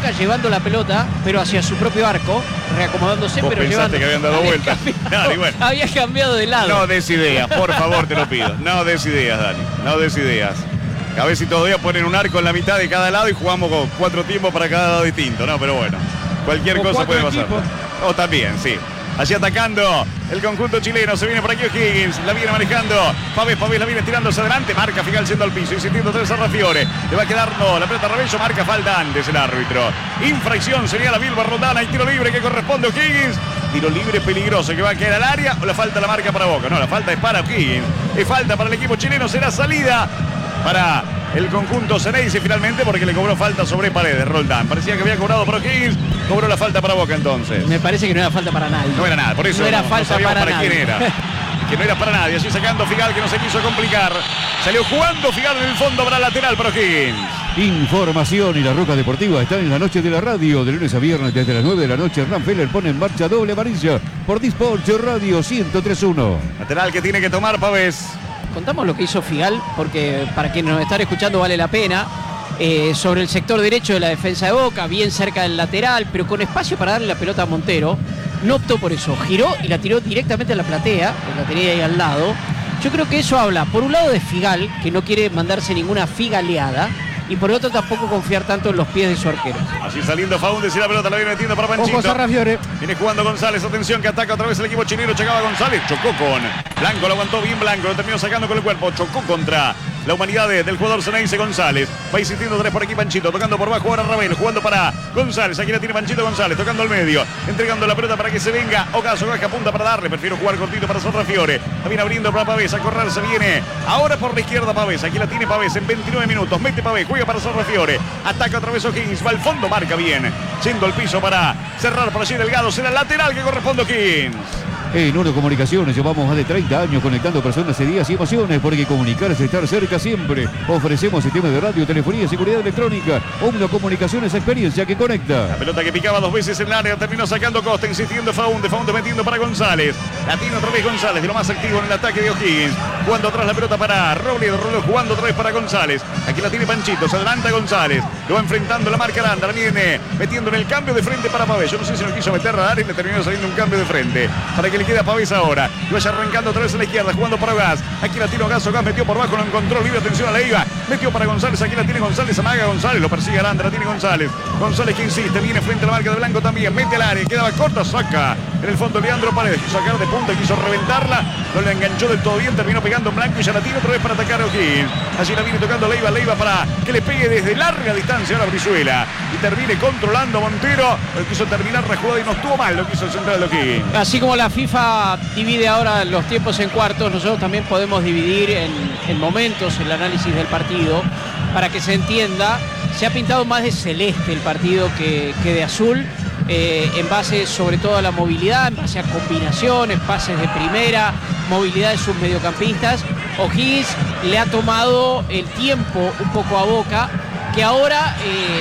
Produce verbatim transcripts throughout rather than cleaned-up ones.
Boca llevando la pelota, pero hacia su propio arco, reacomodándose, ¿Vos pero pensaste llevando. que habían dado había vueltas? Cambiado, Dale, bueno. había cambiado de lado. No des ideas, por favor, te lo pido. No des ideas, Dani. No des ideas. A ver si todavía ponen un arco en la mitad de cada lado y jugamos con cuatro tiempos para cada lado distinto. No, pero bueno. Cualquier O cosa puede cuatro pasar. equipos. O también, sí. Allí atacando el conjunto chileno. Se viene por aquí O'Higgins. La viene manejando. Pavés, Pavés la viene tirándose adelante. Marca Figal yendo al piso. Insistiendo tres a Rafiore. Le va a quedar no. La pelota Rebello. Marca falta antes el árbitro. Infracción. Sería la Bilba Rondana. Y tiro libre que corresponde a O'Higgins. Tiro libre peligroso que va a caer al área. O la falta la marca para Boca. No, la falta es para O'Higgins. Es falta para el equipo chileno. Será salida para el conjunto Ceneice finalmente porque le cobró falta sobre Paredes. Roldán. Parecía que había cobrado para O'Higgins. Cobró la falta para Boca entonces. Me parece que no era falta para nadie. No era nada, por eso no era no, falta no sabíamos para, para nadie. quién era. Que no era para nadie. Allí sacando Figal que no se quiso complicar. Salió jugando Figal en el fondo para el lateral para O'Higgins. Información y la Roca Deportiva está en la noche de la radio. De lunes a viernes desde las nueve de la noche. Ranfeller pone en marcha doble amarilla por Disport Radio ciento tres punto uno. Lateral que tiene que tomar Pavés. Contamos lo que hizo Figal, porque para quienes nos están escuchando vale la pena. Eh, sobre el sector derecho de la defensa de Boca, bien cerca del lateral, pero con espacio para darle la pelota a Montero. No optó por eso, giró y la tiró directamente a la platea, que la tenía ahí al lado. Yo creo que eso habla, por un lado, de Figal, que no quiere mandarse ninguna figaleada, y por otro tampoco confiar tanto en los pies de su arquero. Así saliendo Faúndez y la pelota la viene metiendo para Panchito. Ojos a Rafiore. Viene jugando González, atención que ataca otra vez el equipo chileno. Chegaba González, chocó con Blanco, lo aguantó bien Blanco, lo terminó sacando con el cuerpo, chocó contra la humanidad de, del jugador Ceneice González. Va insistiendo tres por aquí Panchito, tocando por bajo ahora Ravelo, jugando para González. Aquí la tiene Panchito González, tocando al medio, entregando la pelota para que se venga. Ocaso que apunta para darle, prefiero jugar cortito para San Rafiore. La viene abriendo para Pavés, a correr se viene ahora por la izquierda Pavés. Aquí la tiene Pavés en veintinueve minutos, mete Pavés, juega para San Rafiore. Ataca otra vez O'Higgins, va al fondo, marca bien. Yendo al piso para cerrar por allí Delgado. Será el lateral que corresponde a O'Higgins. En Uno Comunicaciones llevamos más de treinta años conectando personas, ideas y emociones, porque comunicar es estar cerca siempre. Ofrecemos sistemas de radio, telefonía, seguridad electrónica. Uno Comunicaciones, experiencia que conecta. La pelota que picaba dos veces en el área, terminó sacando Costa, insistiendo Faúndez, Faúndez metiendo para González. La tiene otra vez González, de lo más activo en el ataque de O'Higgins. Jugando atrás la pelota para Robledo, Robledo jugando otra vez para González. Aquí la tiene Panchito, se adelanta González. Lo va enfrentando la marca Aranda, la viene metiendo en el cambio de frente para Pavés. Yo no sé si lo quiso meter a dar y le terminó saliendo un cambio de frente. Para que le quede a Pavés ahora. Lo vaya arrancando otra vez a la izquierda, jugando para Gas. Aquí la tiro Gas, Gas metió por abajo, lo encontró libre, atención a la Iba. Metió para González, aquí la tiene González, amaga González, lo persigue Aranda, la tiene González. González que insiste, viene frente a la marca de Blanco también, mete al área, quedaba corta, saca. En el fondo Leandro Paredes, quiso sacar de punta, quiso reventarla, no le enganchó del todo bien, terminó pegando en Blanco y ya la tiene otra vez para atacar a O'Higgins. Allí la viene tocando Leiva, Leiva para que le pegue desde larga distancia ahora Brizuela y termine controlando Montero. Lo quiso terminar la jugada y no estuvo mal, lo quiso el central de O'Higgins. Así como la FIFA divide ahora los tiempos en cuartos, nosotros también podemos dividir en, en momentos el análisis del partido para que se entienda. Se ha pintado más de celeste el partido que, que de azul, eh, en base sobre todo a la movilidad, en base a combinaciones, pases de primera, movilidad de sus mediocampistas. O'Higgins le ha tomado el tiempo un poco a Boca, que ahora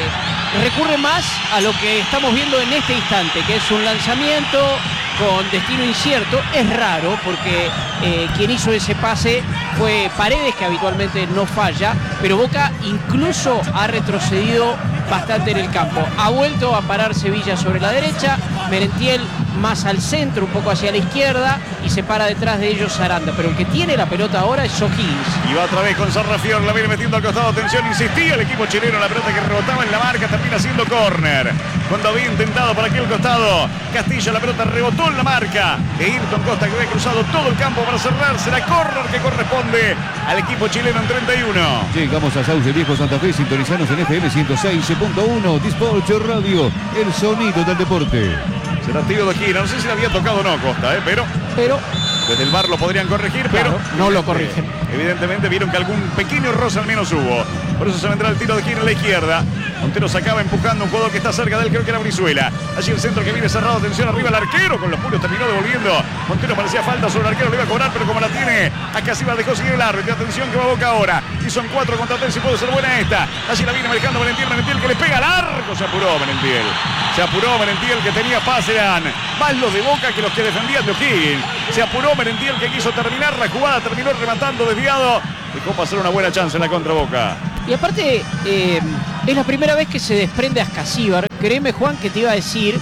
eh, recurre más a lo que estamos viendo en este instante, que es un lanzamiento con destino incierto. Es raro porque eh, quien hizo ese pase fue Paredes, que habitualmente no falla, pero Boca incluso ha retrocedido bastante en el campo. Ha vuelto a parar Sevilla sobre la derecha, Merentiel más al centro, un poco hacia la izquierda, y se para detrás de ellos Aranda, pero el que tiene la pelota ahora es O'Higgins. Y va otra vez con Sarrafior, la viene metiendo al costado, atención, insistía el equipo chileno, la pelota que rebotaba en la marca, termina siendo córner. Cuando había intentado por aquel costado, Castillo, la pelota rebotó en la marca de Ayrton Costa, que había cruzado todo el campo para cerrarse, la córner que corresponde al equipo chileno en treinta y uno. Llegamos a Sauce Viejo Santa Fe, sintonizanos en F M ciento seis punto uno, Disport Radio, el sonido del deporte. Será tiro de esquina, no sé si le había tocado o no Costa, ¿eh? pero... Pero desde el V A R lo podrían corregir, claro, pero no lo corrigen. Evidentemente vieron que algún pequeño roce al menos hubo. Por eso se vendrá el tiro de esquina en la izquierda. Montero sacaba empujando un jugador que está cerca de él, creo que era Brizuela. Allí el centro que viene cerrado, atención arriba el arquero con los puros, terminó devolviendo. Montero parecía falta sobre el arquero, le iba a cobrar, pero como la tiene, acá sí va, dejó seguir el árbitro. Atención que va Boca ahora. Y son cuatro contra tres y puede ser buena esta. Allí la viene manejando Merentiel, Merentiel que le pega al arco. Se apuró Merentiel. Se apuró Merentiel que tenía pase, eran más los de Boca que los que defendían de O'Higgins. Se apuró Merentiel que quiso terminar la jugada, terminó rematando desviado. Dejó pasar una buena chance en la contra Boca. Y aparte, eh, es la primera vez que se desprende Ascasíbar, créeme, Juan, que te iba a decir,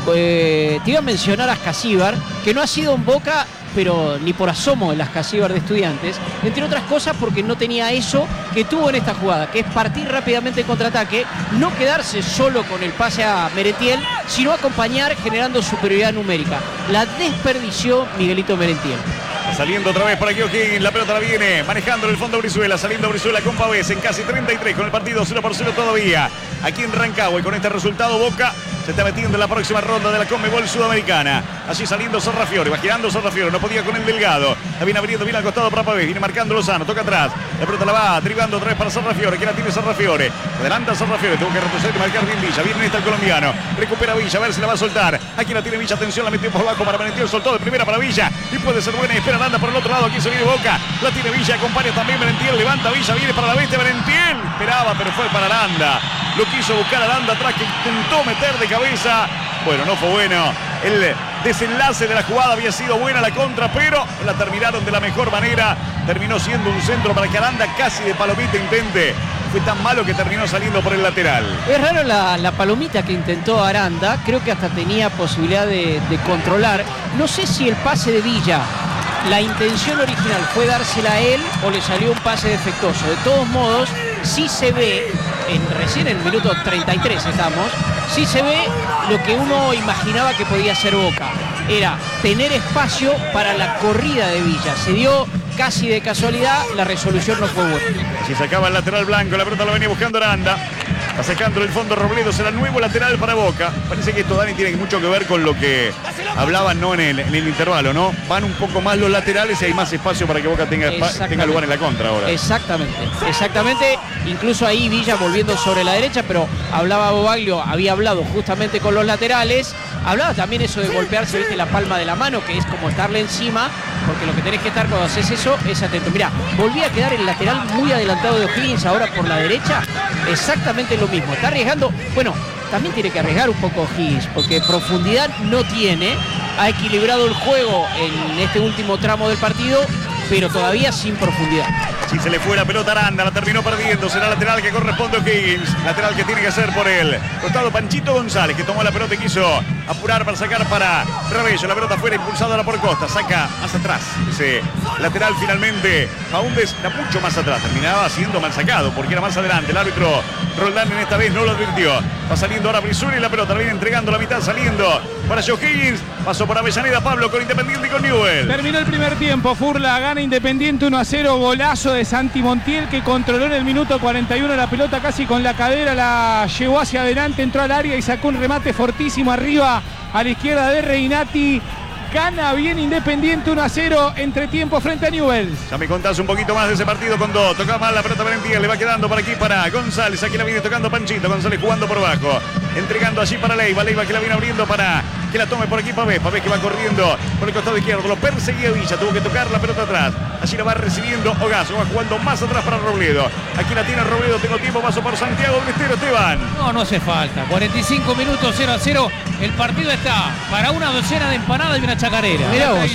eh, te iba a mencionar a Ascasíbar, que no ha sido en Boca, pero ni por asomo el Ascasíbar de Estudiantes, entre otras cosas porque no tenía eso que tuvo en esta jugada, que es partir rápidamente en contraataque, no quedarse solo con el pase a Merentiel, sino acompañar generando superioridad numérica. La desperdició Miguelito Merentiel. Saliendo otra vez por aquí O'Higgins, la pelota la viene manejando en el fondo Brizuela, saliendo Brizuela con Pavés en casi treinta y tres, con el partido cero por cero todavía aquí en Rancagua, y con este resultado Boca se está metiendo en la próxima ronda de la Conmebol Sudamericana. Así saliendo Sarrafiore, va girando Sarrafiore, no podía con el Delgado, la viene abriendo bien al costado para Pavés, viene marcando Lozano, toca atrás, la pelota la va dribando otra vez para Sarrafiore, que la tiene Sarrafiore, adelanta Sarrafiore, tuvo que retroceder y marcar bien Villa, viene esta el colombiano, recupera Villa, a ver si la va a soltar, aquí la tiene Villa, atención, la metió por abajo para Merentiel, soltó de primera para Villa, y puede ser buena, y espera Aranda por el otro lado, aquí se viene Boca, la tiene Villa, acompaña también Merentiel, levanta Villa, viene para la bestia Merentiel, esperaba pero fue para Aranda, lo quiso buscar Aranda atrás, que intentó meter de cabeza, bueno, no fue bueno, el desenlace de la jugada había sido buena la contra, pero la terminaron de la mejor manera, terminó siendo un centro para que Aranda casi de palomita intente, fue tan malo que terminó saliendo por el lateral. Es raro la, la palomita que intentó Aranda, creo que hasta tenía posibilidad de, de controlar, no sé si el pase de Villa, la intención original fue dársela a él o le salió un pase defectuoso. De todos modos, sí se ve, en, recién en el minuto treinta y tres estamos, sí se ve lo que uno imaginaba que podía ser Boca. Era tener espacio para la corrida de Villa. Se dio casi de casualidad, la resolución no fue buena. Si sacaba el lateral blanco, la pelota la venía buscando Aranda. Va sacando el fondo Robledo, será el nuevo lateral para Boca. Parece que esto, Dani, tiene mucho que ver con lo que hablaban, ¿no? en, el, en el intervalo, ¿no? Van un poco más los laterales y hay más espacio para que Boca tenga, tenga lugar en la contra ahora. Exactamente, exactamente. Incluso ahí Villa volviendo sobre la derecha, pero hablaba Bobaglio, había hablado justamente con los laterales. Hablaba también eso de golpearse, viste, la palma de la mano, que es como estarle encima, porque lo que tenés que estar cuando haces eso es atento. Mirá, volvía a quedar el lateral muy adelantado de O'Higgins ahora por la derecha, exactamente lo mismo. Está arriesgando, bueno, también tiene que arriesgar un poco O'Higgins, porque profundidad no tiene, ha equilibrado el juego en este último tramo del partido, pero todavía sin profundidad. Si se le fue la pelota a Aranda, la terminó perdiendo, será lateral que corresponde a O'Higgins, lateral que tiene que hacer por el costado Panchito González, que tomó la pelota y quiso apurar para sacar para Rabello, la pelota fuera impulsada por Costa, saca más atrás, ese lateral finalmente, Faúndez da mucho más atrás, terminaba siendo mal sacado, porque era más adelante, el árbitro Roldán en esta vez no lo advirtió, va saliendo ahora Brizuela y la pelota la viene entregando la mitad, saliendo para O'Higgins, pasó por Avellaneda Pablo con Independiente y con Newell. Terminó el primer tiempo, Furla gana Independiente uno a cero, golazo de Santi Montiel, que controló en el minuto cuarenta y uno la pelota casi con la cadera, la llevó hacia adelante, entró al área y sacó un remate fortísimo arriba a la izquierda de Reinati. Gana bien Independiente uno a cero, entretiempo frente a Newell's. Ya me contás un poquito más de ese partido con dos. Toca mal la pelota Valentín, le va quedando por aquí para González. Aquí la viene tocando Panchito. González jugando por abajo. Entregando allí para Leiva. Leiva que la viene abriendo para que la tome por aquí Pavés. Pavés que va corriendo por el costado izquierdo. Lo perseguía Villa. Tuvo que tocar la pelota atrás. Allí la va recibiendo Ogazo. Va jugando más atrás para Robledo. Aquí la tiene Robledo. Tengo tiempo. Paso por Santiago del Estero. Esteban. No, no hace falta. cuarenta y cinco minutos, cero a cero. El partido está para una docena de empanadas y una chacarera. Mirá vos.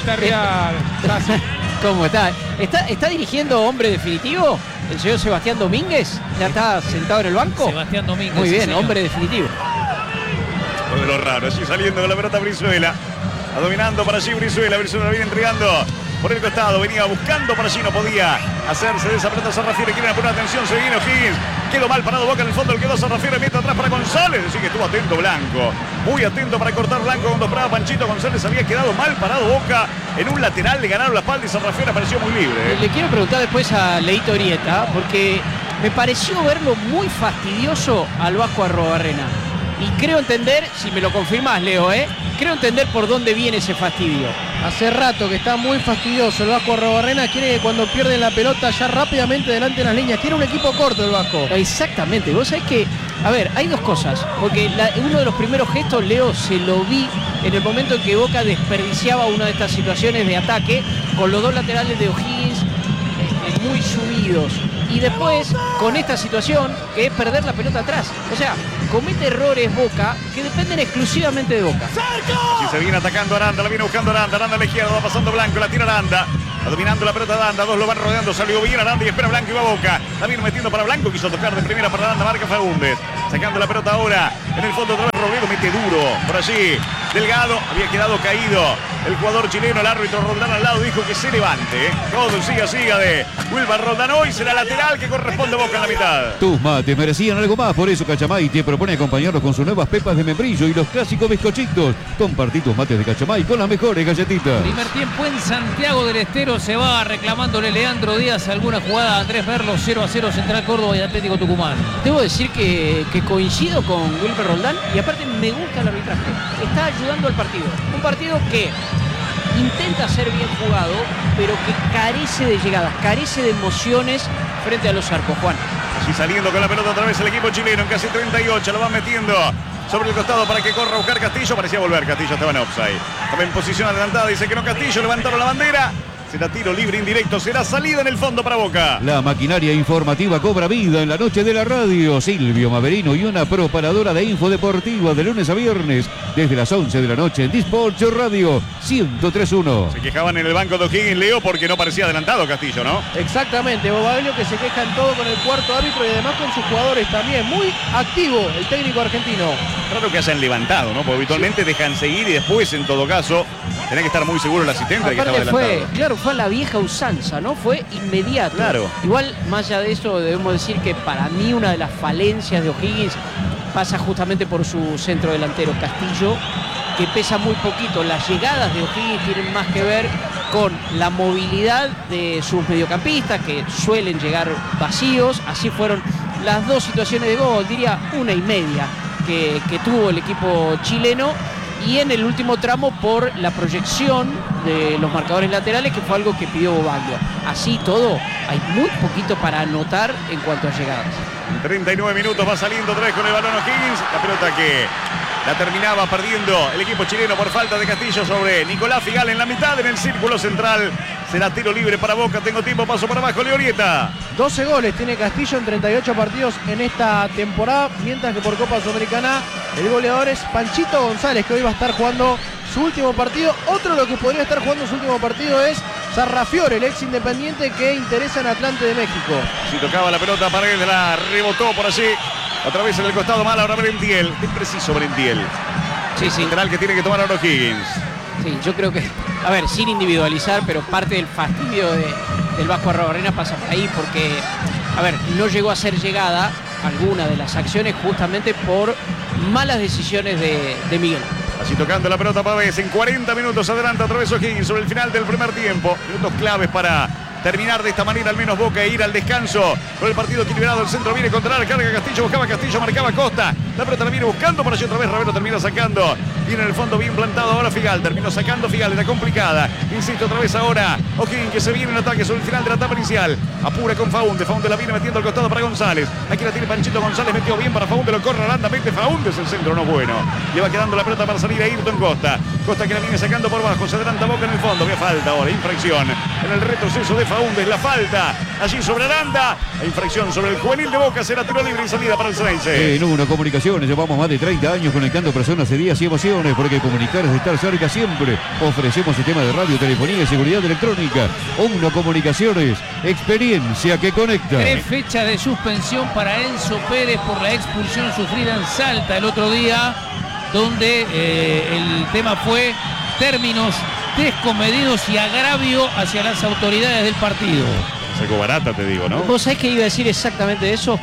¿Cómo está? está? ¿Está dirigiendo hombre definitivo el señor Sebastián Domínguez? ¿Ya está sentado en el banco? Sebastián Domínguez. Muy bien, sí, hombre definitivo. Uno de los raros. Allí saliendo con la pelota Brizuela. Dominando para allí Brizuela. Brizuela la viene entregando por el costado. Venía buscando para allí. No podía hacerse de esa pelota. Sarrafiore. Quieren apurar atención. Se viene O'Higgins. Quedó mal parado Boca en el fondo. El quedó Sarrafiore. Mete atrás para González. Así que estuvo atento Blanco. Muy atento para cortar Blanco cuando esperaba Panchito González. Había quedado mal parado Boca en un lateral. Le ganaron la espalda y Sarrafiore apareció muy libre. Le quiero preguntar después a Leito Orieta, porque me pareció verlo muy fastidioso al Vasco Arrobarrena. Y creo entender, si me lo confirmás, Leo, ¿eh? Creo entender por dónde viene ese fastidio. Hace rato que está muy fastidioso el Vasco Arrobarrena. Quiere que cuando pierden la pelota ya rápidamente delante de las líneas. Quiere un equipo corto el Vasco. Exactamente. Vos sabés que, a ver, hay dos cosas. Porque la, uno de los primeros gestos, Leo, se lo vi en el momento en que Boca desperdiciaba una de estas situaciones de ataque con los dos laterales de O'Higgins este, muy subidos. Y después, con esta situación, que es perder la pelota atrás. O sea, comete errores Boca que dependen exclusivamente de Boca. Si se viene atacando Aranda, la viene buscando Aranda. Aranda a la izquierda, va pasando Blanco, la tira Aranda. Va dominando la pelota de Aranda, dos lo van rodeando, salió bien Aranda y espera Blanco y va a Boca. La viene metiendo para Blanco, quiso tocar de primera para Aranda, marca Faúndez. Sacando la pelota ahora, en el fondo otra vez Robledo mete duro. Por allí, Delgado había quedado caído. El jugador chileno, el árbitro Roldán al lado, dijo que se levante. ¿eh? Todo siga, siga de Wilmar Roldán. Hoy será lateral que corresponde a Boca en la mitad. Tus mates merecían algo más, por eso Cachamay te propone acompañarlos con sus nuevas pepas de membrillo y los clásicos bizcochitos. Compartí tus mates de Cachamay con las mejores galletitas. Primer tiempo en Santiago del Estero, se va reclamándole Leandro Díaz alguna jugada a Andrés Merlo. Cero a cero Central Córdoba y Atlético Tucumán. Debo decir que, que coincido con Wilmer Roldán y aparte me gusta el arbitraje. Está ayudando al partido. Un partido que intenta ser bien jugado, pero que carece de llegadas, carece de emociones frente a los arcos, Juan. Así saliendo con la pelota otra vez el equipo chileno en casi treinta y ocho, lo van metiendo sobre el costado para que corra a buscar Castillo. Parecía volver, Castillo estaba en offside. Estaba en posición adelantada, dice que no Castillo, levantaron la bandera. Será tiro libre indirecto, será salida en el fondo para Boca. La maquinaria informativa cobra vida en la noche de la radio. Silvio Maverino y una proparadora de info deportiva de lunes a viernes desde las once de la noche en Disport Radio ciento tres punto uno. Se quejaban en el banco de O'Higgins, Leo, porque no parecía adelantado Castillo, ¿no? Exactamente, Bobaglio que se queja en todo con el cuarto árbitro y además con sus jugadores también. Muy activo el técnico argentino. Raro que hayan levantado, ¿no? Porque habitualmente dejan seguir y después, en todo caso, tenía que estar muy seguro el asistente de que estaba Aparte adelantado. fue, claro, fue la vieja usanza, ¿no? Fue inmediato. Claro. Igual, más allá de eso, debemos decir que para mí una de las falencias de O'Higgins pasa justamente por su centro delantero, Castillo, que pesa muy poquito. Las llegadas de O'Higgins tienen más que ver con la movilidad de sus mediocampistas, que suelen llegar vacíos. Así fueron las dos situaciones de gol, diría una y media, que, que tuvo el equipo chileno. Y en el último tramo por la proyección de los marcadores laterales, que fue algo que pidió Bobaglio. Así todo, hay muy poquito para anotar en cuanto a llegadas. En treinta y nueve minutos va saliendo otra vez con el balón O'Higgins. La pelota que la terminaba perdiendo el equipo chileno por falta de Castillo sobre Nicolás Figal en la mitad, en el círculo central. Será tiro libre para Boca. Tengo tiempo, paso para abajo, Leorieta. doce goles tiene Castillo en treinta y ocho partidos en esta temporada, mientras que por Copa Sudamericana el goleador es Panchito González, que hoy va a estar jugando su último partido. Otro de los que podría estar jugando su último partido es Sarrafiore, el ex Independiente que interesa en Atlante de México. Si tocaba la pelota para él, la rebotó por allí. Otra vez en el costado mal, ahora Brentiel. Es preciso Brentiel. Sí, sí. Central que tiene que tomar ahora O'Higgins. Sí, yo creo que, a ver, sin individualizar, pero parte del fastidio de, del Vasco Arrobarrena pasa por ahí, porque, a ver, no llegó a ser llegada alguna de las acciones justamente por malas decisiones de, de Miguel. Así tocando la pelota Pavés. En cuarenta minutos adelanta otra vez O'Higgins sobre el final del primer tiempo. Minutos claves para terminar de esta manera al menos Boca e ir al descanso con el partido equilibrado. El centro viene contra la carga Castillo, buscaba Castillo, marcaba Costa. La pelota la viene buscando por allí otra vez. Ravelo termina sacando. Viene en el fondo bien plantado ahora Figal. Terminó sacando Figal, era complicada. Insisto otra vez ahora O'Higgins, que se viene en ataque sobre el final de la etapa inicial. Apura con Faúnde. Faúnde la viene metiendo al costado para González. Aquí la tiene Panchito González, metió bien para Faúnde, lo corre Aranda, mete Faúnde, es el centro, no bueno. Le va quedando la pelota para salir a Ayrton Costa. Costa que la viene sacando por bajo, se adelanta Boca en el fondo. Había falta ahora, infracción en el retroceso de Faúnde, la falta allí sobre Aranda. La infracción sobre el juvenil de Boca, será tiro libre y salida para el Ceneice. En Uno Comunicaciones llevamos más de treinta años conectando personas de días y emociones, porque comunicar es estar cerca siempre. Ofrecemos sistema de radio, telefonía y seguridad electrónica. Uno Comunicaciones, experiencia que conecta. Tres fechas de suspensión para Enzo Pérez por la expulsión sufrida en Salta el otro día, donde eh, el tema fue términos descomedidos y agravio hacia las autoridades del partido. Sacó barata, te digo, ¿no? ¿Vos sabés que iba a decir exactamente eso?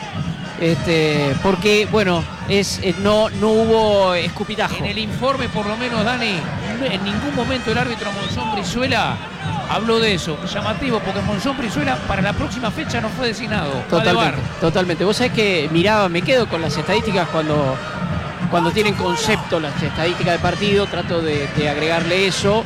Este, porque, bueno, es, eh, no, no hubo escupitajo. En el informe, por lo menos, Dani, en ningún momento el árbitro Monzón Brizuela habló de eso. Llamativo, porque Monzón Brizuela para la próxima fecha no fue designado. Totalmente, totalmente. Vos sabés que miraba, me quedo con las estadísticas cuando, cuando tienen concepto las estadísticas de partido, trato de, de agregarle eso.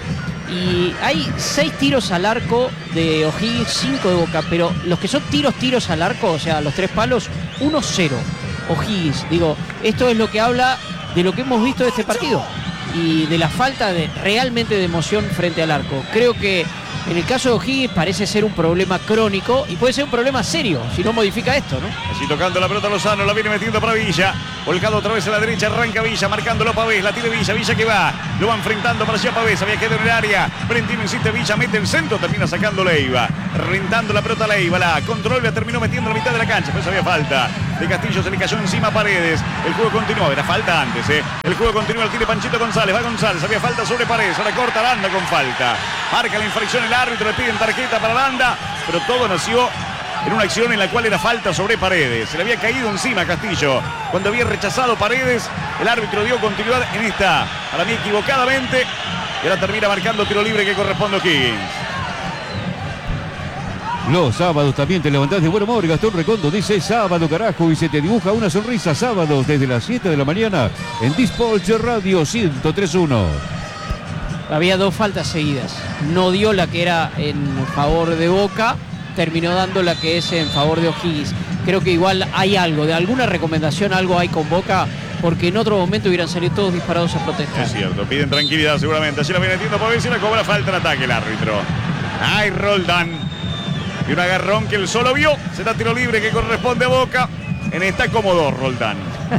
Y hay seis tiros al arco de O'Higgins, cinco de Boca, pero los que son tiros, tiros al arco, o sea, los tres palos, uno cero. O'Higgins, digo, esto es lo que habla de lo que hemos visto de este partido y de la falta de realmente de emoción frente al arco. Creo que en el caso de O'Higgins parece ser un problema crónico y puede ser un problema serio si no modifica esto, ¿no? Así tocando la pelota Lozano, la viene metiendo para Villa. Volcado otra vez a la derecha, arranca Villa, marcándolo Pavés, la tiene Villa, Villa que va, lo va enfrentando para allá Pavés, había quedado en el área, Brentino insiste, Villa mete el centro, termina sacando Leiva, rentando la pelota a Leiva, la control, la terminó metiendo en la mitad de la cancha, pues había falta de Castillo, se le cayó encima a Paredes. El juego continuó, era falta antes, ¿eh? El juego continúa, el tiro Panchito González, va González, había falta sobre Paredes, ahora corta Aranda con falta. Marca la infracción el árbitro, le piden tarjeta para Aranda, pero todo nació en una acción en la cual era falta sobre Paredes. Se le había caído encima a Castillo. Cuando había rechazado Paredes, el árbitro dio continuidad en esta, para mí equivocadamente, y ahora termina marcando tiro libre que corresponde a O'Higgins. Los sábados también te levantás de buen humor. Gastón Recondo dice sábado, carajo, y se te dibuja una sonrisa. Sábados desde las siete de la mañana en Dispolche Radio ciento tres punto uno. Había dos faltas seguidas. No dio la que era en favor de Boca, terminó dando la que es en favor de O'Higgins. Creo que igual hay algo, de alguna recomendación, algo hay con Boca, porque en otro momento hubieran salido todos disparados a protestar. Es cierto, piden tranquilidad seguramente. Allí la viene metiendo por ver si la cobra falta en ataque el árbitro. Ay, Roldán. Y un agarrón que él solo vio. Será tiro libre que corresponde a Boca. En esta cómodo Roldán.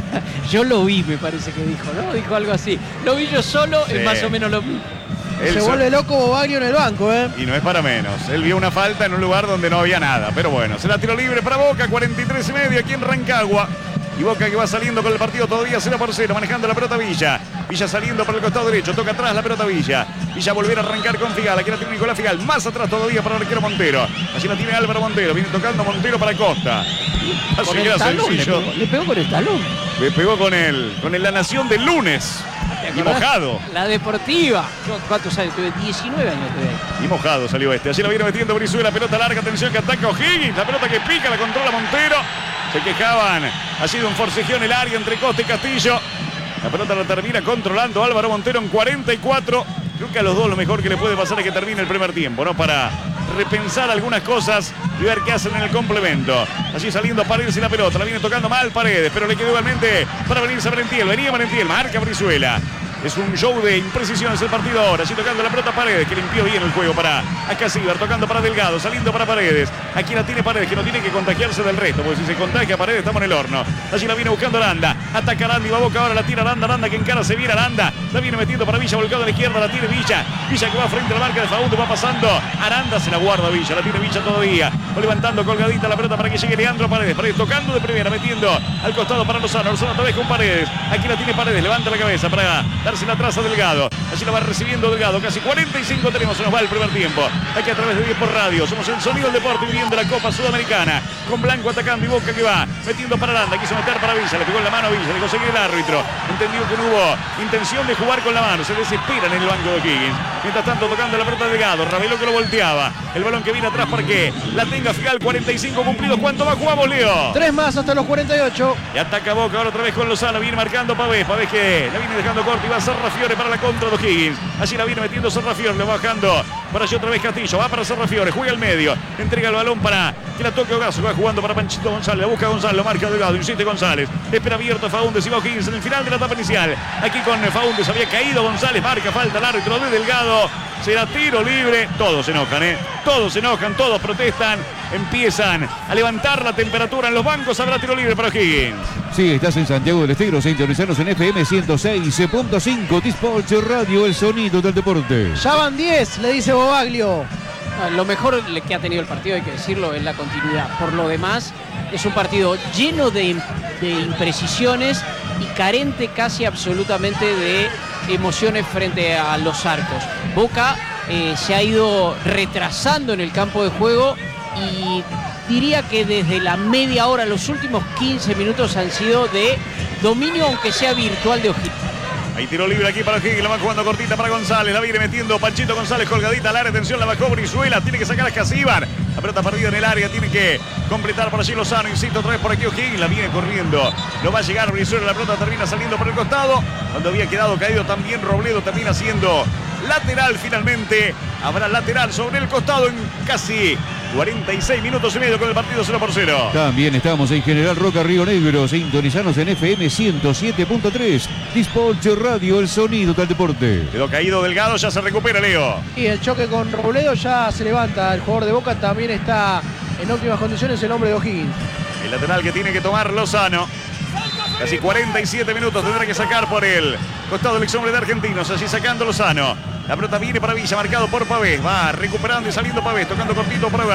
Yo lo vi, me parece que dijo, ¿no? Dijo algo así. Lo vi yo solo, Sí. es más o menos lo mismo. Él Se so- vuelve loco Bobaglio en el banco, ¿eh? Y no es para menos. Él vio una falta en un lugar donde no había nada. Pero bueno, será tiro libre para Boca. cuarenta y tres y medio aquí en Rancagua. Y Boca que va saliendo con el partido todavía cero por cero. Manejando la pelota Villa. Villa saliendo por el costado derecho. Toca atrás la pelota Villa. Villa volver a arrancar con Figal. Aquí la tiene Nicolás Figal. Más atrás todavía para el arquero Montero. Allí la tiene Álvaro Montero. Viene tocando Montero para Costa. Así Con que el era talón, le sencillo. pegó, le pegó con el talón. Le pegó con el, con el La Nación del lunes. ¿Te Y acordás? mojado. La deportiva. Yo, ¿cuántos años tuve? diecinueve años tuve. Y mojado salió este. Allí la viene metiendo Brizuela. Pelota larga. Atención que ataca O'Higgins. La pelota que pica. La controla Montero. Se quejaban. Ha sido un forcejeo en el área entre Costa y Castillo. La pelota la termina controlando Álvaro Montero en cuarenta y cuatro. Creo que a los dos lo mejor que le puede pasar es que termine el primer tiempo, ¿no? Para repensar algunas cosas y ver qué hacen en el complemento. Allí saliendo a Paredes y la pelota. La viene tocando mal Paredes, pero le quedó igualmente para venirse a Valentiel. Venía Valentiel. Marca Brizuela. Es un show de imprecisiones el partido ahora. Allí tocando la pelota Paredes, que limpió bien el juego para Acasíbar. Tocando para Delgado, saliendo para Paredes. Aquí la tiene Paredes, que no tiene que contagiarse del resto, porque si se contagia Paredes estamos en el horno. Allí la viene buscando Aranda. Ataca Aranda y va a Boca ahora. La tira Aranda. Aranda que encara, se viene Aranda. La viene metiendo para Villa, volcado a la izquierda. La tiene Villa. Villa que va frente a la marca de Faúndo. Va pasando. Aranda se la guarda Villa. La tiene Villa todavía. Va levantando colgadita la pelota para que llegue Leandro Paredes. Paredes tocando de primera, metiendo al costado para Lozano. Lozano otra vez con Paredes. Aquí la tiene Paredes. Levanta la cabeza para darse la traza a Delgado. Allí la va recibiendo Delgado. Casi cuarenta y cinco tenemos. Se nos va el primer tiempo. Aquí a través de diez por radio. Somos el sonido del deporte viviendo la Copa Sudamericana. Con Blanco atacando y Boca que va metiendo para Aranda. Quiso meter para Villa. Le pegó en la mano a Villa. Le consiguió el árbitro. Entendió que no hubo intención de jugar con la mano. Se desesperan en el banco de O'Higgins. Mientras tanto tocando la pelota de Delgado. Raveló que lo volteaba. El balón que viene atrás para que la tenga Figal. cuarenta y cinco cumplidos. ¿Cuánto más jugamos, Leo? Tres más hasta los cuarenta y ocho. Y ataca Boca ahora otra vez con Lozano. Viene marcando Pavés. Pavés que la viene dejando corta y va a Serrafiore para la contra de O'Higgins. Allí la viene metiendo Serrafiore. Le va bajando para allí otra vez Castillo. Va para Serrafiore. Juega al medio. Entrega el balón para que la toque Ogazo. Va jugando para Panchito González. La busca González. Lo marca Delgado. Insiste González. Espera abierto Faúndez y va O'Higgins en el final de la etapa inicial. Aquí con Faúndez había caído González. Marca falta el árbitro de Delgado. Será tiro libre. Todos se enojan, ¿eh? Todos se enojan. Todos protestan. Empiezan a levantar la temperatura en los bancos. Habrá tiro libre para O'Higgins. Sí, estás en Santiago del Estero, sintonizanos en F M ciento seis punto cinco, Dispolche Radio, el sonido del deporte. Ya van diez, le dice Bobaglio. Ah, Lo mejor que ha tenido el partido, hay que decirlo, es la continuidad. Por lo demás, es un partido lleno de, de imprecisiones y carente casi absolutamente de emociones frente a los arcos. Boca eh, se ha ido retrasando en el campo de juego y diría que desde la media hora, los últimos quince minutos han sido de dominio, aunque sea virtual, de O'Higgins. Hay tiro libre aquí para O'Higgins, la va jugando cortita para González, la viene metiendo Panchito González colgadita al área, atención, la bajó Brizuela, tiene que sacar a Casíbar, la pelota perdida en el área, tiene que completar por allí Lozano, insisto, otra vez por aquí O'Higgins, la viene corriendo, no va a llegar Brizuela, la pelota termina saliendo por el costado, cuando había quedado caído también Robledo termina siendo lateral finalmente, habrá lateral sobre el costado en casi cuarenta y seis minutos y medio con el partido cero por cero. También estamos en General Roca, Río Negro, sintonizanos en F M ciento siete punto tres, Dispolche Radio, el sonido del deporte. Quedó caído Delgado, ya se recupera Leo. Y el choque con Robledo ya se levanta. El jugador de Boca también está en óptimas condiciones, el hombre de O'Higgins. El lateral que tiene que tomar Lozano. Casi cuarenta y siete minutos tendrá que sacar por el costado del ex hombre de Argentinos. Allí sacando Lozano. La pelota viene para Villa, marcado por Pavés. Va recuperando y saliendo Pavés, tocando cortito para Gas.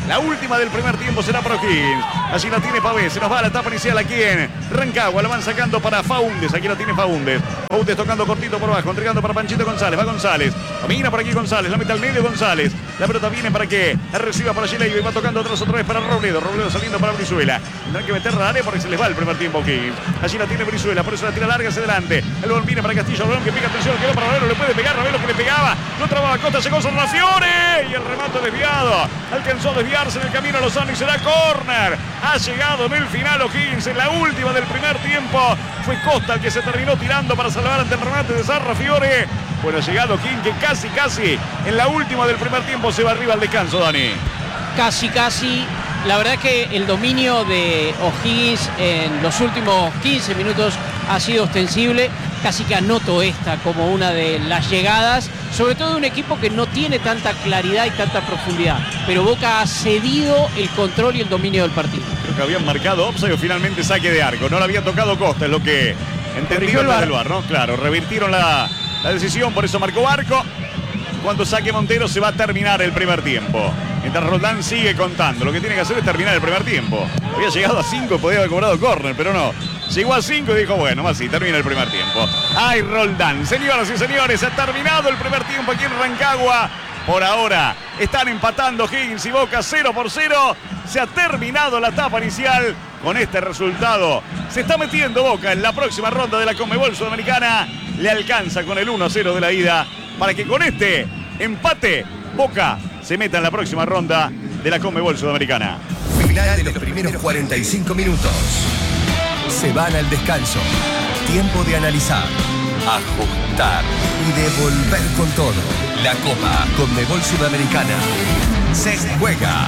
La última del primer tiempo será para O'Higgins. Allí la tiene Pavés. Se nos va a la etapa inicial aquí en Rancagua. La van sacando para Faúndez. Aquí la tiene Faúndez. Faúndez tocando cortito por abajo. Entregando para Panchito González. Va González. Camina por aquí González. La mete al medio González. La pelota viene para que la reciba para Gileiva. Y va tocando atrás otra vez para Robledo. Robledo saliendo para Brizuela. Tendrán que meterla al área porque se les va el primer tiempo O'Higgins. Allí la tiene Brizuela. Por eso la tira larga hacia adelante. El balón viene para Castillo. El balón que pica atención. Quedó para Ravelo. Le puede pegar. Ravelo que le pegaba. No trababa Costa. Llegó Sarrafiore. Y el remate desviado. Alcanzó a desviarse en el camino a Lozano y será córner. Ha llegado en el final O'Higgins. En la última del primer tiempo. Fue Costa el que se terminó tirando para salvar ante el remate de Sarrafiore. Bueno, ha llegado O'Higgins que casi, casi en la última del primer tiempo se va arriba al descanso, Dani. Casi, casi. La verdad que el dominio de O'Higgins en los últimos quince minutos ha sido ostensible. Casi que anoto esta como una de las llegadas, sobre todo de un equipo que no tiene tanta claridad y tanta profundidad. Pero Boca ha cedido el control y el dominio del partido. Creo que habían marcado offside o finalmente saque de arco. No le había tocado Costa, es lo que entendieron desde el V A R, ¿no? Claro, revirtieron la, la decisión, por eso marcó Barco. Cuando saque Montero se va a terminar el primer tiempo. Mientras Roldán sigue contando. Lo que tiene que hacer es terminar el primer tiempo. Había llegado a cinco y podía haber cobrado córner, pero no. Llegó a cinco y dijo, bueno, más sí, termina el primer tiempo. ¡Ay, Roldán! Señoras y señores, ha terminado el primer tiempo aquí en Rancagua. Por ahora están empatando O'Higgins y Boca cero por cero. Se ha terminado la etapa inicial con este resultado. Se está metiendo Boca en la próxima ronda de la Conmebol Sudamericana. Le alcanza con el uno a cero de la ida para que con este empate Boca se meta en la próxima ronda de la Conmebol Sudamericana. Final de los primeros cuarenta y cinco minutos. Se van al descanso. Tiempo de analizar, ajustar y devolver con todo. La Copa Conmebol Sudamericana se juega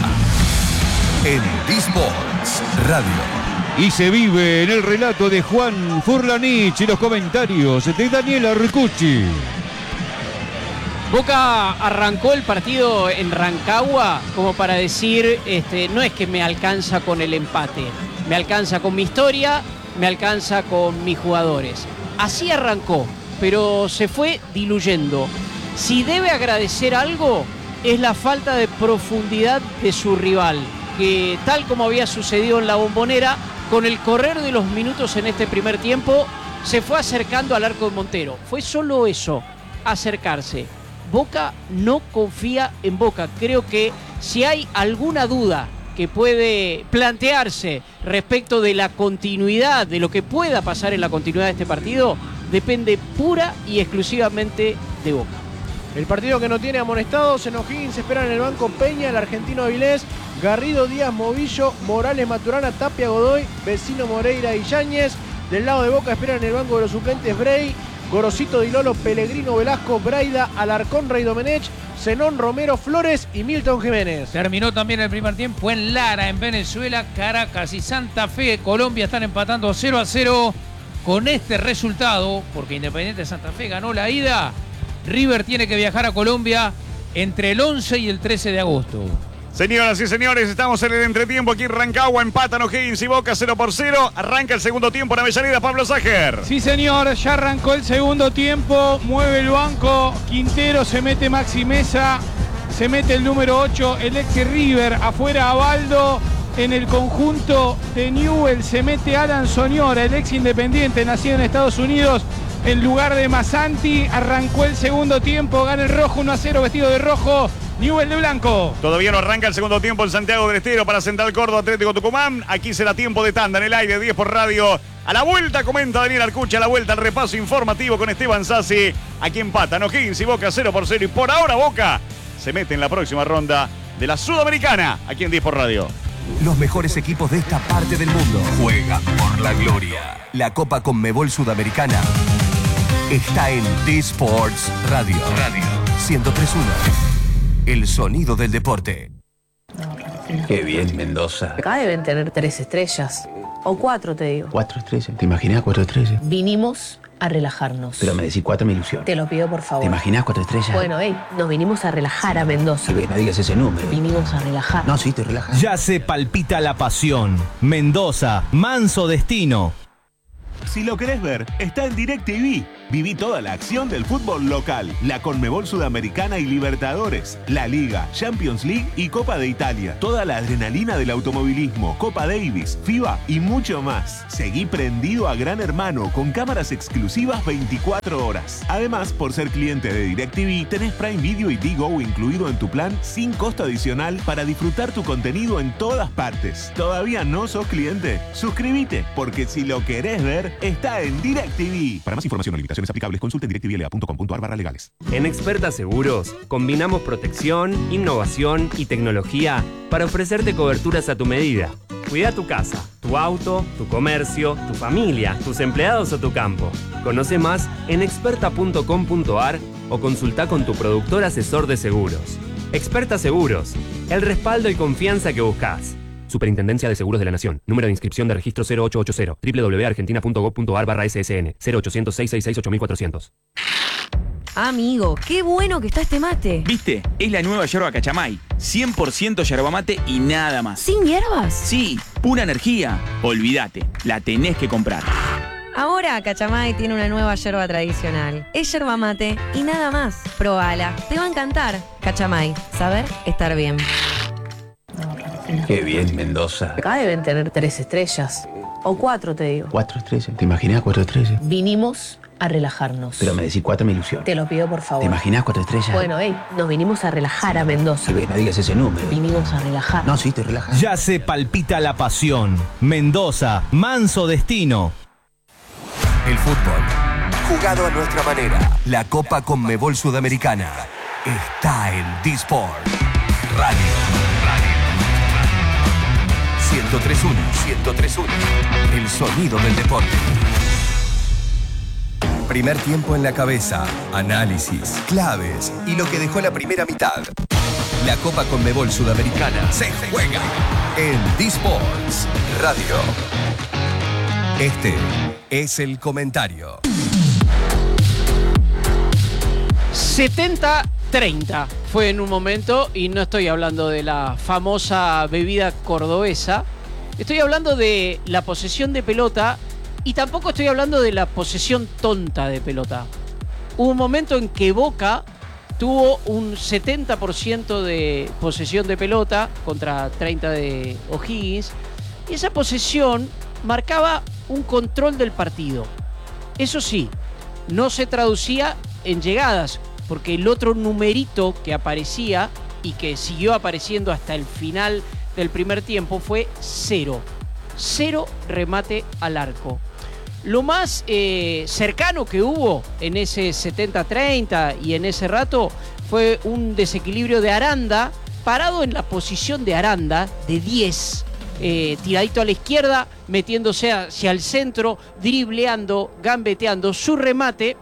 en D-Sports Radio. Y se vive en el relato de Juan Furlanich y los comentarios de Daniel Arcucci. Boca arrancó el partido en Rancagua como para decir, este, no es que me alcanza con el empate, me alcanza con mi historia, me alcanza con mis jugadores. Así arrancó, pero se fue diluyendo. Si debe agradecer algo, es la falta de profundidad de su rival, que tal como había sucedido en la Bombonera, con el correr de los minutos en este primer tiempo, se fue acercando al arco de Montero. Fue solo eso, acercarse. Boca no confía en Boca. Creo que si hay alguna duda que puede plantearse respecto de la continuidad, de lo que pueda pasar en la continuidad de este partido, depende pura y exclusivamente de Boca. El partido que no tiene amonestados en O'Higgins se espera en el banco Peña, el argentino Avilés, Garrido, Díaz, Movillo, Morales, Maturana, Tapia, Godoy, Vecino, Moreira y Yáñez. Del lado de Boca esperan en el banco de los suplentes Brey, Gorosito, Dilolo, Pellegrino, Velasco, Braida, Alarcón, Rey Domenech, Zenón, Romero, Flores y Milton Jiménez. Terminó también el primer tiempo en Lara, en Venezuela. Caracas y Santa Fe, Colombia, están empatando cero a cero. Con este resultado, porque Independiente de Santa Fe ganó la ida, River tiene que viajar a Colombia entre el once y el trece de agosto. Señoras y señores, estamos en el entretiempo aquí en Rancagua, empatan O'Higgins y Boca cero por cero. Arranca el segundo tiempo en Avellaneda, Pablo Sager. Sí, señor, ya arrancó el segundo tiempo, mueve el banco, Quintero, se mete Maxi Mesa, se mete el número ocho, el ex River, afuera Abaldo. En el conjunto de Newell se mete Alan Soñora, el ex Independiente, nacido en Estados Unidos, en lugar de Masanti. Arrancó el segundo tiempo, gana el rojo uno a cero, vestido de rojo. Newell de blanco. Todavía no arranca el segundo tiempo en Santiago del Estero para Central Córdoba, Atlético Tucumán. Aquí será tiempo de tanda en el aire, diez por radio. A la vuelta comenta Daniel Arcucci, a la vuelta el repaso informativo con Esteban Sassi. Aquí empatan O'Higgins y Boca cero por cero. Y por ahora Boca se mete en la próxima ronda de la Sudamericana, aquí en diez por radio. Los mejores equipos de esta parte del mundo juegan por la gloria. La Copa Conmebol Sudamericana está en D-Sports Radio. Radio ciento tres punto uno. El sonido del deporte. Qué bien, Mendoza. Acá deben tener tres estrellas. O cuatro, te digo. Cuatro estrellas. ¿Te imaginas cuatro estrellas? Vinimos a relajarnos. Pero me decís cuatro, me ilusión. Te lo pido, por favor. ¿Te imaginas cuatro estrellas? Bueno, hey, nos vinimos a relajar a Mendoza. Sí, no digas ese número. Vinimos a relajar. No, sí, te relajas. Ya se palpita la pasión. Mendoza, manso destino. Si lo querés ver, está en DirecTV. Viví toda la acción del fútbol local, la Conmebol Sudamericana y Libertadores, la Liga, Champions League y Copa de Italia. Toda la adrenalina del automovilismo, Copa Davis, FIBA y mucho más. Seguí prendido a Gran Hermano con cámaras exclusivas veinticuatro horas. Además, por ser cliente de DirecTV, tenés Prime Video y Digo incluido en tu plan sin costo adicional para disfrutar tu contenido en todas partes. ¿Todavía no sos cliente? Suscríbete, porque si lo querés ver, está en DirecTV. Para más información o limitaciones aplicables, consulte en directvla punto com punto ar barra legales. En Experta Seguros, combinamos protección, innovación y tecnología para ofrecerte coberturas a tu medida. Cuida tu casa, tu auto, tu comercio, tu familia, tus empleados o tu campo. Conoce más en experta punto com punto ar o consulta con tu productor asesor de seguros. Experta Seguros, el respaldo y confianza que buscas. Superintendencia de Seguros de la Nación. Número de inscripción de registro cero ocho ocho cero. doble u doble u doble u punto argentina punto gov punto ar barra ese ese ene. cero ochocientos, seiscientos sesenta y seis, ocho mil cuatrocientos. Amigo, qué bueno que está este mate. ¿Viste? Es la nueva yerba Cachamay. cien por ciento yerba mate y nada más. ¿Sin hierbas? Sí, pura energía. Olvídate, la tenés que comprar. Ahora Cachamay tiene una nueva yerba tradicional. Es yerba mate y nada más. Probala, te va a encantar. Cachamay, saber estar bien. Qué bien, Mendoza. Acá deben tener tres estrellas. O cuatro, te digo. Cuatro estrellas. ¿Te imaginas cuatro estrellas? Vinimos a relajarnos. Pero me decís cuatro me ilusiona. Te lo pido, por favor. ¿Te imaginas cuatro estrellas? Bueno, hey, nos vinimos a relajar a Mendoza. Sí, no digas ese número. Vinimos a relajar. No, sí, te relajas. Ya se palpita la pasión. Mendoza, manso destino. El fútbol, jugado a nuestra manera. La Copa Conmebol Sudamericana está en D-Sport Radio. ciento tres punto uno, ciento tres punto uno. El sonido del deporte. Primer tiempo en la cabeza, análisis, claves y lo que dejó la primera mitad. La Copa Conmebol Sudamericana se juega en D-Sports Radio. Este es el comentario. setenta treinta fue en un momento, y no estoy hablando de la famosa bebida cordobesa, estoy hablando de la posesión de pelota y tampoco estoy hablando de la posesión tonta de pelota. Hubo un momento en que Boca tuvo un setenta por ciento de posesión de pelota contra treinta de O'Higgins, y esa posesión marcaba un control del partido. Eso sí, no se traducía en llegadas, porque el otro numerito que aparecía y que siguió apareciendo hasta el final del primer tiempo fue cero. Cero remate al arco. Lo más eh, cercano que hubo en ese setenta treinta y en ese rato fue un desequilibrio de Aranda, parado en la posición de Aranda, de diez, eh, tiradito a la izquierda, metiéndose hacia el centro, dribleando, gambeteando. Su remate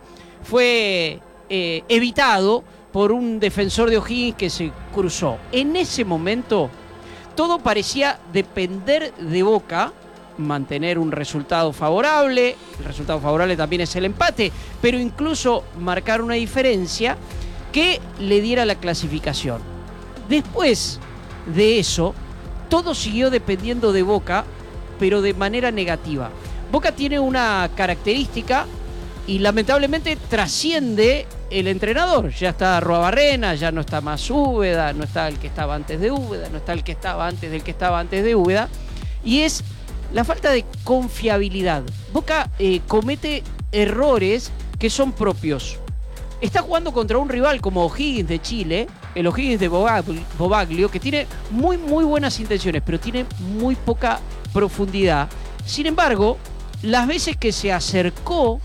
fue eh, evitado por un defensor de O'Higgins que se cruzó. En ese momento todo parecía depender de Boca mantener un resultado favorable. El resultado favorable también es el empate, pero incluso marcar una diferencia que le diera la clasificación. Después de eso, todo siguió dependiendo de Boca, pero de manera negativa. Boca tiene una característica y lamentablemente trasciende el entrenador. Ya está Arruabarrena, ya no está más Úbeda, no está el que estaba antes de Úbeda, no está el que estaba antes del que estaba antes de Úbeda, y es la falta de confiabilidad. Boca eh, comete errores que son propios. Está jugando contra un rival como O'Higgins de Chile, el O'Higgins de Bobaglio, que tiene muy muy buenas intenciones, pero tiene muy poca profundidad. Sin embargo, las veces que se acercó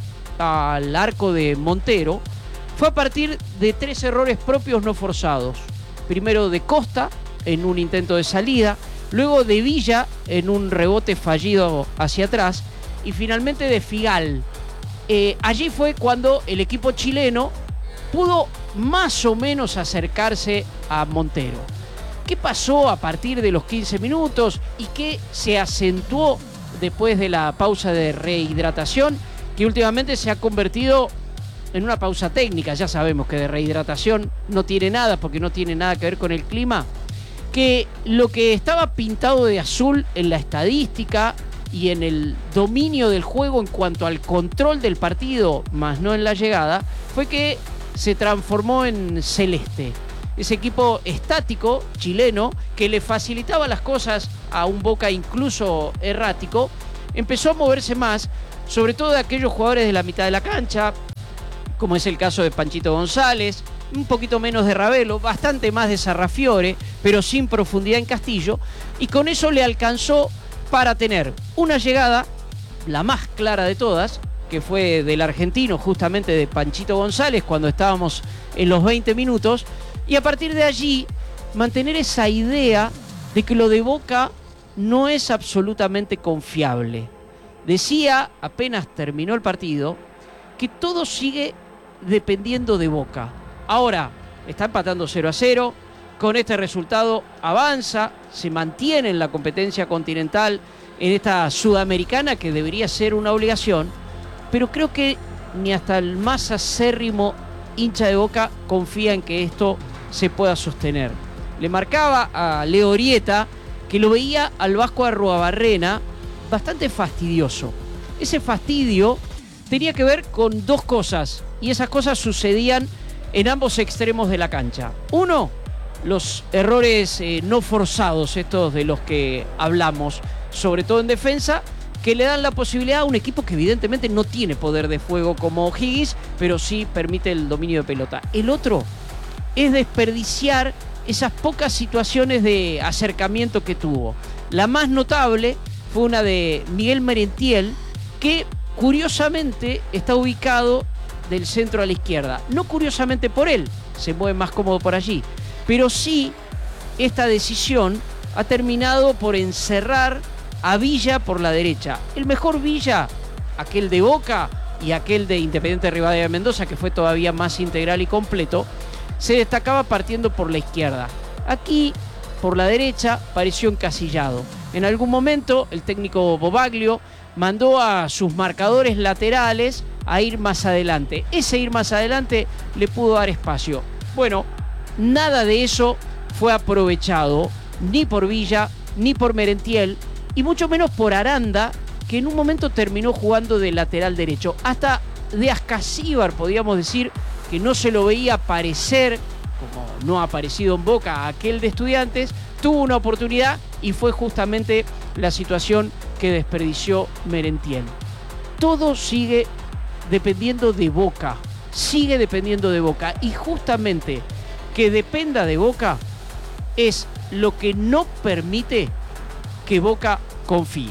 al arco de Montero fue a partir de tres errores propios no forzados. Primero de Costa en un intento de salida, luego de Villa en un rebote fallido hacia atrás y finalmente de Figal. Eh, allí fue cuando el equipo chileno pudo más o menos acercarse a Montero. ¿Qué pasó a partir de los quince minutos y qué se acentuó después de la pausa de rehidratación, que últimamente se ha convertido en una pausa técnica? Ya sabemos que de rehidratación no tiene nada, porque no tiene nada que ver con el clima. Que lo que estaba pintado de azul en la estadística y en el dominio del juego en cuanto al control del partido, más no en la llegada, fue que se transformó en celeste. Ese equipo estático chileno que le facilitaba las cosas a un Boca incluso errático, empezó a moverse más, sobre todo de aquellos jugadores de la mitad de la cancha, como es el caso de Panchito González, un poquito menos de Ravelo, bastante más de Sarrafiore, pero sin profundidad en Castillo, y con eso le alcanzó para tener una llegada, la más clara de todas, que fue del argentino, justamente de Panchito González, cuando estábamos en los veinte minutos, y a partir de allí mantener esa idea de que lo de Boca no es absolutamente confiable. Decía, apenas terminó el partido, que todo sigue dependiendo de Boca. Ahora, está empatando cero a cero, con este resultado avanza, se mantiene en la competencia continental, en esta sudamericana que debería ser una obligación, pero creo que ni hasta el más acérrimo hincha de Boca confía en que esto se pueda sostener. Le marcaba a Leo Orieta que lo veía al Vasco Arruabarrena bastante fastidioso. Ese fastidio tenía que ver con dos cosas, y esas cosas sucedían en ambos extremos de la cancha. Uno, los errores eh, no forzados, estos de los que hablamos, sobre todo en defensa, que le dan la posibilidad a un equipo que evidentemente no tiene poder de fuego como O'Higgins, pero sí permite el dominio de pelota. El otro es desperdiciar esas pocas situaciones de acercamiento que tuvo. La más notable fue una de Miguel Merentiel, que curiosamente está ubicado del centro a la izquierda. No curiosamente por él, se mueve más cómodo por allí, pero sí esta decisión ha terminado por encerrar a Villa por la derecha. El mejor Villa, aquel de Boca y aquel de Independiente Rivadavia de Mendoza, que fue todavía más integral y completo, se destacaba partiendo por la izquierda. Aquí, por la derecha, pareció encasillado. En algún momento, el técnico Bobaglio mandó a sus marcadores laterales a ir más adelante. Ese ir más adelante le pudo dar espacio. Bueno, nada de eso fue aprovechado, ni por Villa, ni por Merentiel, y mucho menos por Aranda, que en un momento terminó jugando de lateral derecho. Hasta de Ascasíbar, podríamos decir, que no se lo veía aparecer, como no ha aparecido en Boca aquel de Estudiantes, tuvo una oportunidad y fue justamente la situación que desperdició Merentiel. Todo sigue dependiendo de Boca, sigue dependiendo de Boca, y justamente que dependa de Boca es lo que no permite que Boca confíe.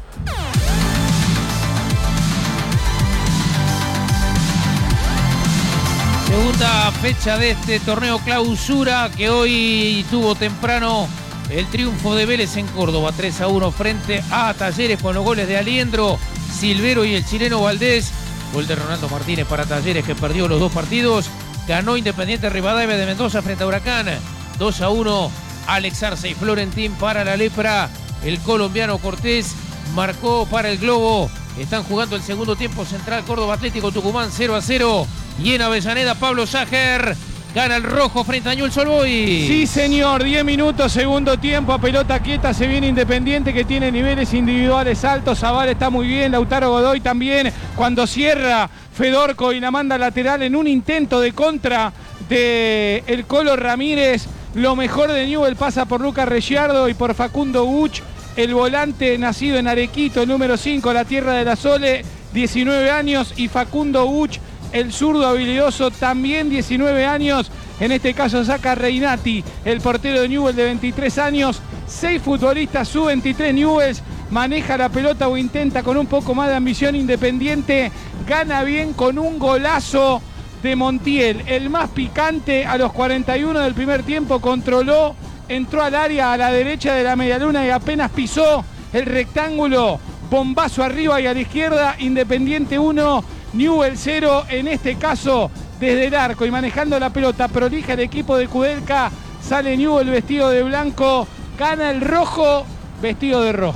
Segunda fecha de este torneo clausura, que hoy tuvo temprano el triunfo de Vélez en Córdoba, tres a uno frente a Talleres, con los goles de Aliendro, Silvero y el chileno Valdés. Gol de Ronaldo Martínez para Talleres, que perdió los dos partidos. Ganó Independiente Rivadavia de Mendoza frente a Huracán, dos a uno. Alex Arce y Florentín para la Lepra. El colombiano Cortés marcó para el Globo. Están jugando el segundo tiempo. Central Córdoba Atlético Tucumán cero a cero. Y en Avellaneda, Pablo Sager gana el rojo frente a Newell's Old Boys. Sí, señor, diez minutos, segundo tiempo, a pelota quieta, se viene Independiente, que tiene niveles individuales altos. Zavala está muy bien, Lautaro Godoy también. Cuando cierra Fedorco y la manda lateral en un intento de contra de el Colo Ramírez. Lo mejor de Newell pasa por Lucas Reggiardo y por Facundo Uch, el volante nacido en Arequito, el número cinco, la tierra de la Sole, diecinueve años, y Facundo Uch, el zurdo habilidoso, también diecinueve años. En este caso saca Reinati, el portero de Newell, de veintitrés años. Seis futbolistas sub veintitrés Newells. Maneja la pelota o intenta con un poco más de ambición Independiente. Gana bien con un golazo de Montiel, el más picante, a los cuarenta y uno del primer tiempo. Controló, entró al área a la derecha de la medialuna y apenas pisó el rectángulo. Bombazo arriba y a la izquierda. Independiente uno, Newell cero, en este caso desde el arco y manejando la pelota prolija el equipo de Kudelka. Sale Newell vestido de blanco, gana el rojo vestido de rojo.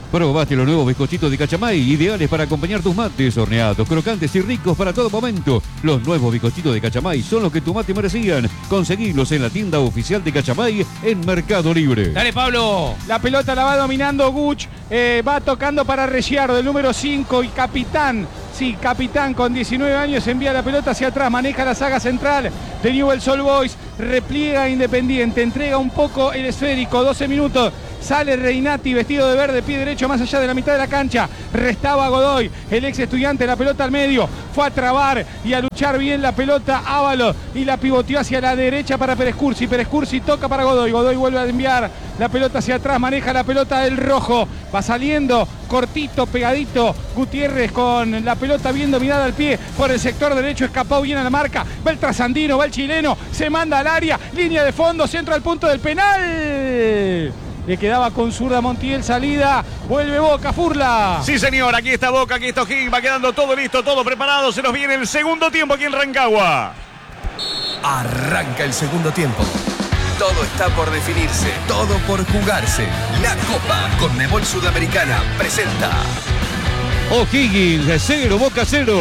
Probaste los nuevos bizcochitos de Cachamay, ideales para acompañar tus mates, horneados, crocantes y ricos para todo momento. Los nuevos bizcochitos de Cachamay son los que tu mate merecían. Conseguilos en la tienda oficial de Cachamay en Mercado Libre. Dale, Pablo. La pelota la va dominando Guch, eh, va tocando para Regiardo, el número cinco y capitán. Sí, capitán con diecinueve años envía la pelota hacia atrás, maneja la saga central de Newell's Old Boys, repliega Independiente, entrega un poco el esférico, doce minutos, sale Reinati vestido de verde, pie derecho más allá de la mitad de la cancha, restaba Godoy, el ex estudiante, la pelota al medio, fue a trabar y a luchar bien la pelota Ábalos y la pivoteó hacia la derecha para Pérez Cursi, Pérez Cursi toca para Godoy, Godoy vuelve a enviar la pelota hacia atrás, maneja la pelota del rojo, va saliendo cortito, pegadito, Gutiérrez con la pelota bien dominada al pie por el sector derecho, escapó bien a la marca, va el trasandino, va el chileno, se manda al área, línea de fondo, centro al punto del penal. Le quedaba con zurda Montiel, salida, vuelve Boca, Furla. Sí, señor, aquí está Boca, aquí está O'Higgins, va quedando todo listo, todo preparado, se nos viene el segundo tiempo aquí en Rancagua. Arranca el segundo tiempo. Todo está por definirse, todo por jugarse. La Copa Conmebol Sudamericana presenta O'Higgins cero, Boca cero.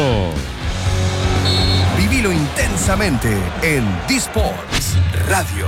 Vivilo intensamente en D-Sports Radio.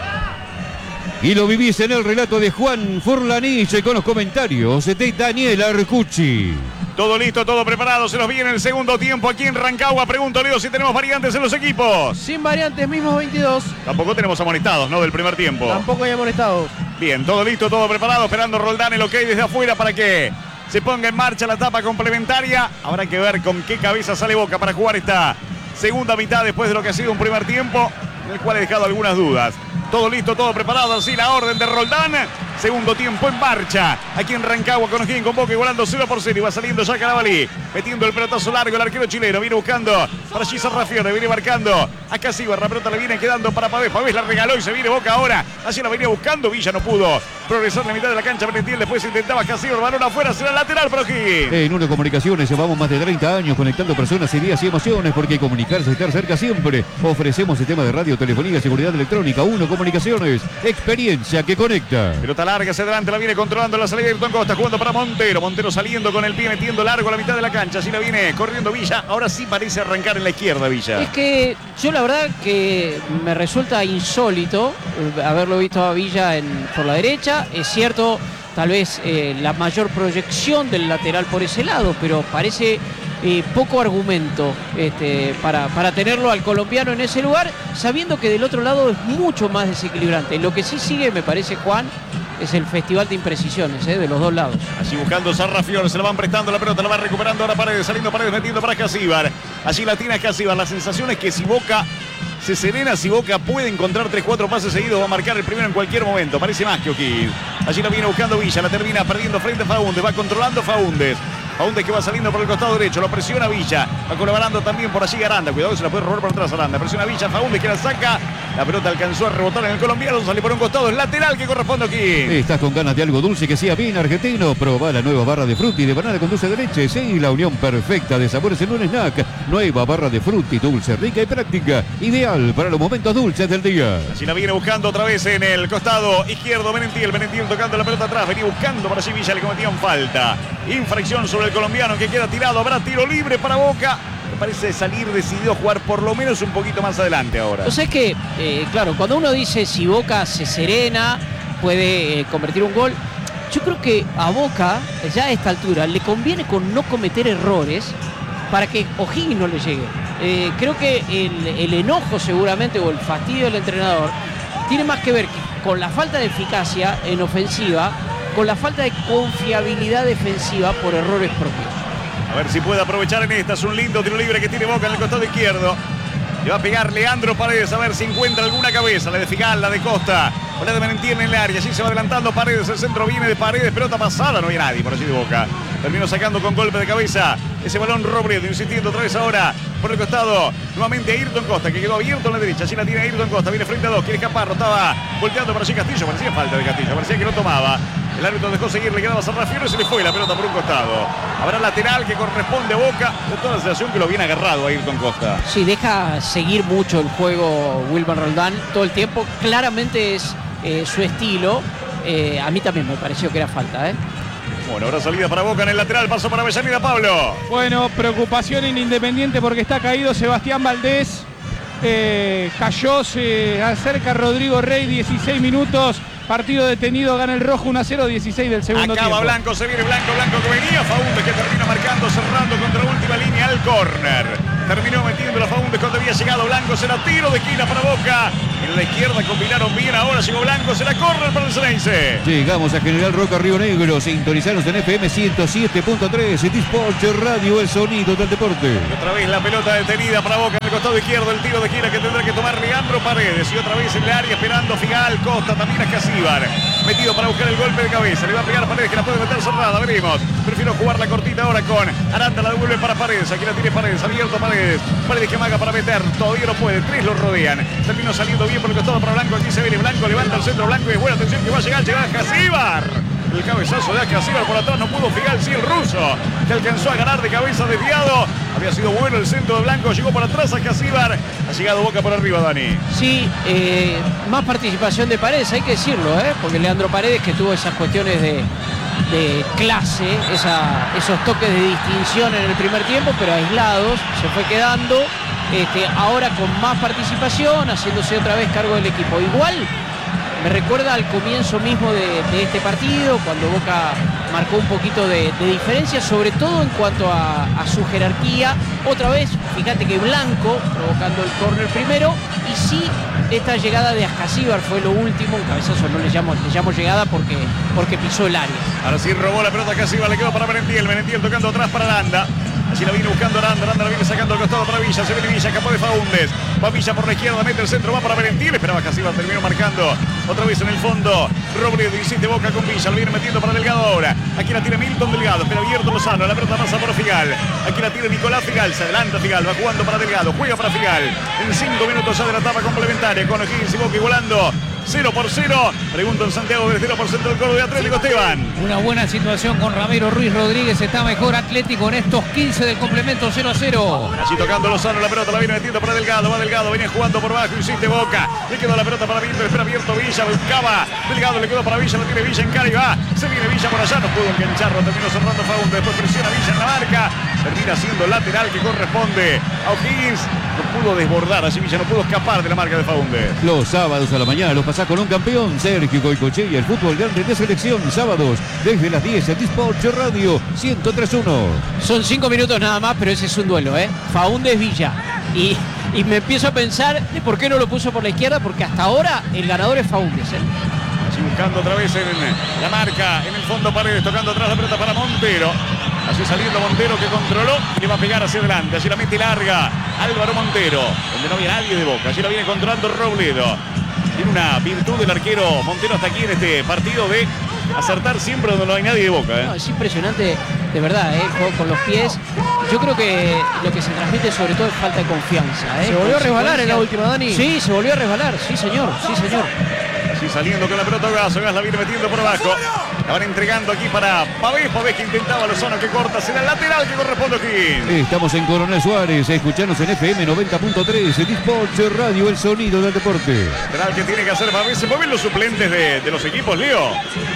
Y lo vivís en el relato de Juan Furlanich con los comentarios de Daniel Arcucci. Todo listo, todo preparado, se nos viene el segundo tiempo aquí en Rancagua. Pregunto, Leo, si tenemos variantes en los equipos. Sin variantes, mismos veintidós. Tampoco tenemos amonestados, ¿no? Del primer tiempo. Tampoco hay amonestados. Bien, todo listo, todo preparado, esperando Roldán el ok desde afuera para que se ponga en marcha la etapa complementaria. Habrá que ver con qué cabeza sale Boca para jugar esta segunda mitad después de lo que ha sido un primer tiempo en el cual he dejado algunas dudas. Todo listo, todo preparado, así la orden de Roldán. Segundo tiempo en marcha. Aquí en Rancagua con O'Higgins con Boca igualando cero por cero. Y va saliendo ya Carabalí. Metiendo el pelotazo largo el arquero chileno. Viene buscando para Gisar Rafione. Viene marcando a Casíbar. La pelota le viene quedando para Pavés. Pavés la regaló y se viene Boca ahora. Así la venía buscando. Villa no pudo progresar en la mitad de la cancha. Merentiel después intentaba Casíbar. Balón afuera. Será lateral para O'Higgins. En Uno Comunicaciones llevamos más de treinta años conectando personas, ideas y emociones. Porque comunicarse es estar cerca siempre. Ofrecemos sistema de radio, telefonía, seguridad electrónica. Uno Comunicaciones. Experiencia que conecta. Pelota larga hacia adelante. La viene controlando la salida de Ayrton Costa. Jugando para Montero. Montero saliendo con el pie. Metiendo largo a la mitad de la cancha. Así la viene corriendo Villa. Ahora sí parece arrancar en la izquierda Villa. Es que yo la verdad que me resulta insólito haberlo visto a Villa en, por la derecha. Es cierto, tal vez eh, la mayor proyección del lateral por ese lado, pero parece eh, poco argumento este, para, para tenerlo al colombiano en ese lugar, sabiendo que del otro lado es mucho más desequilibrante. Lo que sí sigue, me parece, Juan, es el festival de imprecisiones eh, de los dos lados. Allí buscando Sarrafiore, se la van prestando la pelota, la va recuperando ahora Paredes, saliendo Paredes, metiendo para Casíbar. Allí la tiene Casíbar. La sensación es que si Boca se serena, si Boca puede encontrar tres cuatro pases seguidos, va a marcar el primero en cualquier momento. Parece más que O'Higgins. Allí la viene buscando Villa, la termina perdiendo frente a Faúndez, va controlando Faúndez. Faúndez que va saliendo por el costado derecho, lo presiona Villa, va colaborando también por allí Aranda, cuidado que se la puede robar por atrás Aranda, presiona Villa, Faúndez que la saca, la pelota alcanzó a rebotar en el colombiano, sale por un costado, es lateral que corresponde aquí. ¿Estás con ganas de algo dulce que sea bien argentino? Probá la nueva barra de frutti de banana con dulce de leche, sí, la unión perfecta de sabores en un snack. Nueva barra de frutti, dulce, rica y práctica, ideal para los momentos dulces del día. Así la viene buscando otra vez en el costado izquierdo Merentiel, Merentiel tocando la pelota atrás, venía buscando para allí Villa, le cometían falta. Infracción sobre el colombiano que queda tirado, habrá tiro libre para Boca. Me parece salir decidido a jugar por lo menos un poquito más adelante ahora. O sea, es que, eh, claro, cuando uno dice si Boca se serena, puede eh, convertir un gol, yo creo que a Boca, ya a esta altura, le conviene con no cometer errores para que O'Higgins no le llegue. Eh, creo que el, el enojo seguramente o el fastidio del entrenador tiene más que ver con la falta de eficacia en ofensiva, con la falta de confiabilidad defensiva por errores propios. A ver si puede aprovechar en esta. Es un lindo tiro libre que tiene Boca en el costado izquierdo. Le va a pegar Leandro Paredes a ver si encuentra alguna cabeza. La de Figal, la de Costa. O la de Merentiel en el área. Allí se va adelantando Paredes. El centro viene de Paredes. Pelota pasada. No hay nadie por allí de Boca. Terminó sacando con golpe de cabeza ese balón Robredo. Insistiendo otra vez ahora por el costado. Nuevamente Ayrton Costa que quedó abierto en la derecha. Allí la tiene Ayrton Costa. Viene frente a dos. Quiere escapar. Estaba volteando para allí Castillo. Parecía falta de Castillo. Parecía que no tomaba. El árbitro dejó seguir, le quedaba a Sarrafiore y se le fue la pelota por un costado. Habrá lateral que corresponde a Boca. De toda la sensación que lo viene agarrado a Ayrton Costa. Sí, deja seguir mucho el juego Wilmer Roldán todo el tiempo. Claramente es eh, su estilo. Eh, a mí también me pareció que era falta, ¿eh? Bueno, ahora salida para Boca en el lateral, paso para Avellaneda, Pablo. Bueno, preocupación en Independiente porque está caído Sebastián Valdés. Eh, cayó, se acerca Rodrigo Rey, dieciséis minutos. Partido detenido, gana el rojo uno a cero, dieciséis del segundo Acaba tiempo. Blanco, se viene Blanco, Blanco que venía. Faúndez que termina marcando, cerrando contra la última línea al córner. Terminó metiendo la Faúndez cuando había llegado Blanco. Será tiro de esquina para Boca. En la izquierda combinaron bien. Ahora llegó Blanco. Será córner para el Ceneice. Llegamos a General Roca, Río Negro. Sintonizanos en F M ciento siete punto tres. Disport Radio, el sonido del deporte. Otra vez la pelota detenida para Boca en el costado izquierdo. El tiro de esquina que tendrá que tomar Leandro Paredes. Y otra vez en el área esperando Figal, Costa, también a Casíbar. Metido para buscar el golpe de cabeza. Le va a pegar a Paredes que la puede meter cerrada. Veremos. Prefiero jugar la cortita ahora con Aranda. La devuelve para Paredes. Aquí la tiene Paredes. Abierto Paredes. Paredes que amaga para meter. Todavía no puede. Tres lo rodean. Terminó saliendo bien por el costado para Blanco. Aquí se viene Blanco. Levanta el centro Blanco. Y buena atención que va a llegar. Llega Casíbar. El cabezazo de Casíbar por atrás. No pudo Figal. Sí, el ruso. Que alcanzó a ganar de cabeza desviado. Había sido bueno el centro de Blanco. Llegó por atrás a Casíbar. Ha llegado Boca por arriba, Dani. Sí, eh, más participación de Paredes, hay que decirlo, ¿eh? Porque Leandro Paredes, que tuvo esas cuestiones de, de clase, esa, esos toques de distinción en el primer tiempo, pero aislados, se fue quedando. Este, ahora con más participación, haciéndose otra vez cargo del equipo. Igual me recuerda al comienzo mismo de, de este partido, cuando Boca marcó un poquito de, de diferencia, sobre todo en cuanto a, a su jerarquía. Otra vez, fíjate que Blanco provocando el córner primero, y sí, esta llegada de Ascasíbar fue lo último. Un cabezazo no le llamo, le llamo llegada porque, porque pisó el área. Ahora sí robó la pelota Casíbar, le quedó para Merentiel. Merentiel tocando atrás para Aranda. Así la viene buscando Aranda, Aranda la viene sacando al costado para Villa, se viene Villa, escapó de Faúndez. Va Villa por la izquierda, mete el centro, va para Merentiel. Esperaba Casíbar, terminó marcando otra vez en el fondo. Robledo, insiste Boca con Villa, lo viene metiendo para Delgado ahora. Aquí la tiene Milton Delgado, pero abierto Lozano, la pelota pasa por Figal. Aquí la tiene Nicolás Figal, se adelanta Figal, va jugando para Delgado, juega para Figal. En cinco minutos ya de la etapa complementaria, con O'Higgins y Boca igualando. cero por cero, pregunto en Santiago del cero por ciento del Córdoba de Atlético, Esteban. Una buena situación con Ramiro Ruiz Rodríguez, está mejor Atlético en estos quince del complemento, cero a cero. Allí tocando Lozano, la pelota la viene metiendo para Delgado, va Delgado, viene jugando por bajo, insiste Boca. Le quedó la pelota para Víctor, espera abierto Villa, buscaba Delgado, le quedó para Villa, lo tiene Villa en cara y va. Se viene Villa por allá, no pudo engancharlo, terminó cerrando Faúndez, después presiona Villa en la marca. Termina siendo lateral que corresponde a O'Higgins. No pudo desbordar, así Villa no pudo escapar de la marca de Faúndez. Los sábados a la mañana los pasás con un campeón, Sergio Goycochea, el fútbol grande de selección. Sábados desde las diez en Disport Radio ciento tres punto uno. Son cinco minutos nada más, pero ese es un duelo, ¿eh? Faúndez Villa. Y, y me empiezo a pensar de por qué no lo puso por la izquierda, porque hasta ahora el ganador es Faúndez, ¿eh? Así buscando otra vez en la marca, en el fondo Paredes, tocando atrás la pelota para Montero. Así saliendo Montero que controló y le va a pegar hacia adelante. Allí la mete larga Álvaro Montero, donde no había nadie de Boca. Allí la viene controlando Robledo. Tiene una virtud del arquero Montero hasta aquí en este partido de acertar siempre donde no hay nadie de Boca. ¿eh? No, es impresionante, de verdad, ¿eh? El juego con los pies. Yo creo que lo que se transmite sobre todo es falta de confianza. ¿eh? Se volvió a resbalar en la última, Dani. Sí, se volvió a resbalar, sí señor, sí señor. Así saliendo con la pelota Gas, Gas la viene metiendo por abajo. La van entregando aquí para Pavés, Pavés que intentaba Lozano que corta, será el lateral que corresponde aquí. Estamos en Coronel Suárez, escuchanos en F M noventa punto tres, Disport Radio, el sonido del deporte. Lateral que tiene que hacer Pavés, se mueven los suplentes de, de los equipos, Leo.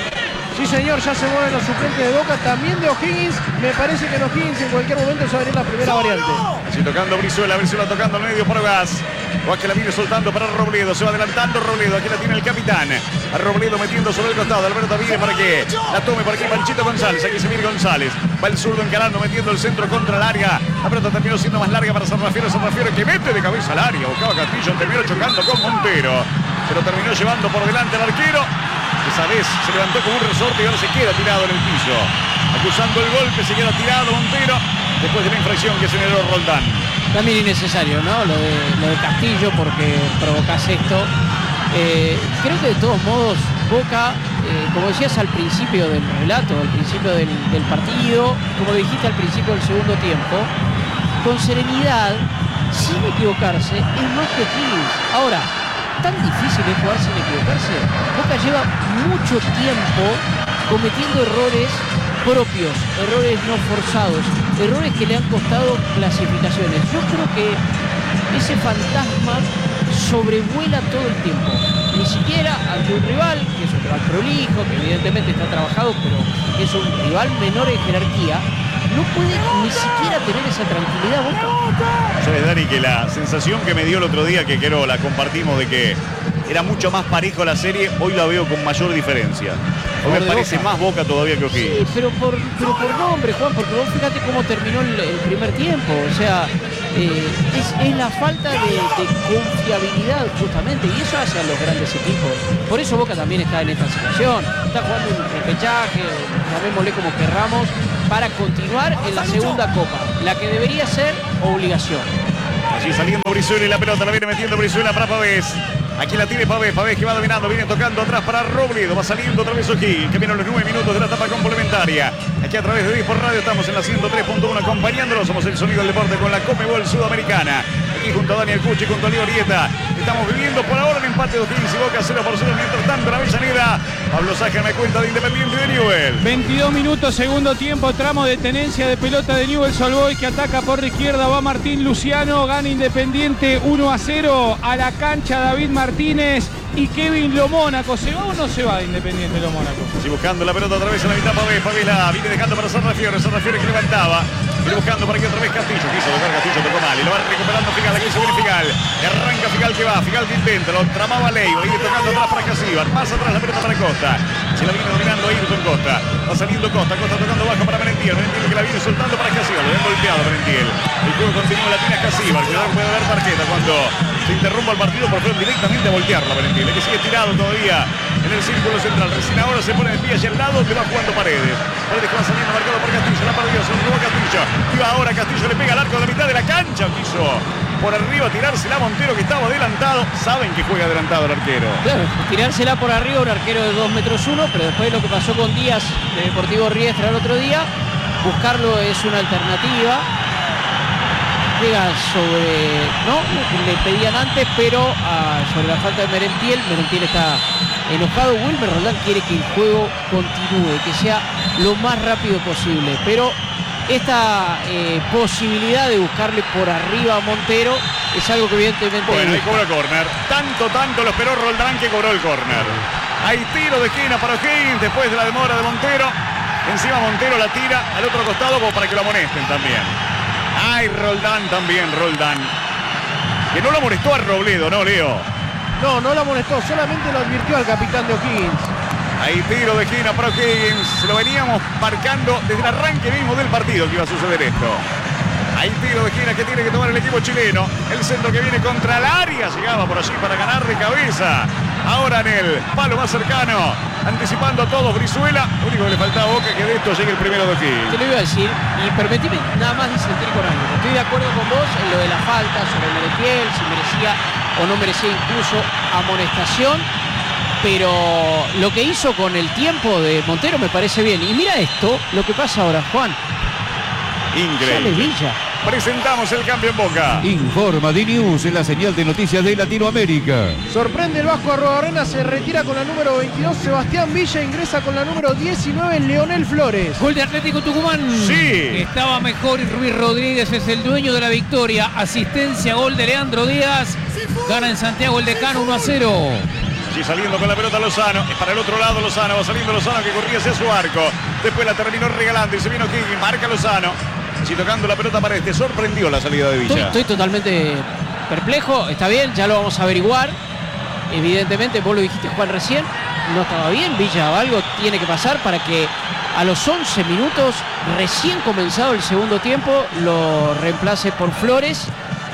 Sí, señor, ya se mueven los suplentes de Boca, también de O'Higgins. Me parece que en O'Higgins en cualquier momento se va a venir la primera variante. Así tocando Brizuela, Brizuela tocando al medio para Gas. Gas que la viene soltando para Robledo, se va adelantando Robledo, aquí la tiene el capitán. A Robledo metiendo sobre el costado, Alberto viene para que la tome por aquí Panchito González, aquí se viene González. Va el zurdo encarando, metiendo el centro contra el área. La pelota terminó siendo más larga para San Rafael, San Rafael que mete de cabeza al área. Buscaba Castillo, terminó chocando con Montero. Se lo terminó llevando por delante el arquero. Esa vez se levantó con un resorte y ahora se queda tirado en el piso. Acusando el golpe, se queda tirado Montero después de la infracción que generó Roldán. También innecesario, ¿no? Lo de, lo de Castillo, porque provocás esto. Eh, creo que de todos modos, Boca, eh, como decías al principio del relato, al principio del, del partido, como dijiste al principio del segundo tiempo, con serenidad, sin equivocarse, es más que O'Higgins. Ahora, tan difícil es jugar sin equivocarse. Boca lleva mucho tiempo cometiendo errores propios, errores no forzados, errores que le han costado clasificaciones. Yo creo que ese fantasma sobrevuela todo el tiempo. Ni siquiera ante un rival, que es un que va al prolijo, que evidentemente está trabajado, pero es un rival menor en jerarquía, no puede ni siquiera tener esa tranquilidad, Boca. Sabes, Dani, que la sensación que me dio el otro día, que creo la compartimos, de que era mucho más parejo la serie, hoy la veo con mayor diferencia. Hoy me parece Boca. más Boca todavía que O'Higgins. Sí, pero por, pero por nombre, Juan, porque vos fíjate cómo terminó el, el primer tiempo. O sea, eh, es, es la falta de, de confiabilidad justamente, y eso hace a los grandes equipos. Por eso Boca también está en esta situación. Está jugando un repechaje, llamémosle como querramos, para continuar en la segunda copa, la que debería ser obligación. Allí saliendo Brizuela y la pelota la viene metiendo Brizuela para Pavés. Aquí la tiene Pavés, Pavés que va dominando, viene tocando atrás para Robledo, va saliendo otra vez O'Higgins, que vienen los nueve minutos de la etapa complementaria. Aquí a través de Dispor Radio estamos en la ciento tres punto uno acompañándolos, somos el sonido del deporte con la Conmebol Sudamericana. Aquí junto a Daniel Cuchi, junto a Leo Orieta, estamos viviendo por ahora el empate de O'Higgins y Boca cero por cero, mientras tanto la Avellaneda. Pablo Saja me cuenta de Independiente de Newell's. veintidós minutos, segundo tiempo, tramo de tenencia de pelota de Newell's Old Boys, que ataca por la izquierda, va Martín Luciano, gana Independiente uno a cero, a la cancha David Martínez y Kevin Lomónaco. ¿Se va o no se va de Independiente Lomónaco? Sí, buscando la pelota otra vez en la mitad Pavés, Pavés la viene dejando para Sarrafiore, Sarrafiore que levantaba, viene buscando para aquí otra vez Castillo, quiso tocar Castillo, tocó mal, y lo va recuperando Figal, aquí se viene Figal, y arranca Figal que va, Figal que intenta, lo tramaba Leiva, viene tocando atrás para Casíbar, más atrás la pelota para Costa, se la viene dominando Ayrton Costa, va saliendo Costa, Costa tocando bajo para Merentiel, Merentiel que la viene soltando para Casíbar, lo habían golpeado Merentiel, el juego continúa, la tiene Casíbar, cuidado puede haber tarjeta cuando se interrumpa el partido, por fueron directamente a voltearlo a Merentiel, que sigue tirado todavía en el círculo central, recién ahora se pone de pie allá al lado, que va jugando Paredes, Paredes que va saliendo marcado por Castillo, la perdió, se lo robó Castillo, y va ahora Castillo, le pega al arco de la mitad de la cancha, quiso por arriba tirársela a Montero que estaba adelantado, saben que juega adelantado el arquero. Claro, tirársela por arriba un arquero de dos metros uno, pero después lo que pasó con Díaz de Deportivo Riestra el otro día, buscarlo es una alternativa. Llega sobre, no, le pedían antes, pero uh, sobre la falta de Merentiel, Merentiel está enojado. Wilmer Roldán quiere que el juego continúe, que sea lo más rápido posible, pero esta eh, posibilidad de buscarle por arriba a Montero es algo que evidentemente... Bueno, ahí cobra córner. Tanto, tanto lo esperó Roldán que cobró el córner. Hay tiro de esquina para O'Higgins después de la demora de Montero. Encima Montero la tira al otro costado como para que lo amonesten también. Ay, Roldán también, Roldán. Que no lo amonestó a Robledo, ¿no, Leo? No, no lo amonestó, solamente lo advirtió al capitán de O'Higgins. Hay tiro de esquina para O'Higgins. Lo veníamos marcando desde el arranque mismo del partido que iba a suceder esto. Hay tiro de esquina que tiene que tomar el equipo chileno. El centro que viene contra el área. Llegaba por allí para ganar de cabeza. Ahora en el palo más cercano. Anticipando a todos Brizuela. Lo único que le faltaba a Boca es que de esto llegue el primero de O'Higgins. Te lo iba a decir. Y permitime nada más disentir con algo. Estoy de acuerdo con vos en lo de la falta sobre Merentiel. Si merecía o no merecía incluso amonestación. Pero lo que hizo con el tiempo de Montero me parece bien. Y mira esto, lo que pasa ahora, Juan. Increíble. Villa. Presentamos el cambio en Boca. Informa D-News en la señal de noticias de Latinoamérica. Sorprende el Vasco Arruabarrena, se retira con la número veintidós. Sebastián Villa ingresa con la número diecinueve. Leonel Flores. Gol de Atlético Tucumán. Sí. Estaba mejor y Ruiz Rodríguez es el dueño de la victoria. Asistencia, gol de Leandro Díaz. Gana en Santiago el Decano uno a cero. Y saliendo con la pelota Lozano, es para el otro lado Lozano, va saliendo Lozano que corría hacia su arco, después la terminó regalando y se vino O'Higgins, marca Lozano, así tocando la pelota para este, sorprendió la salida de Villa. Estoy, estoy totalmente perplejo, está bien, ya lo vamos a averiguar, evidentemente vos lo dijiste Juan recién, no estaba bien, Villa algo tiene que pasar para que a los once minutos, recién comenzado el segundo tiempo, lo reemplace por Flores.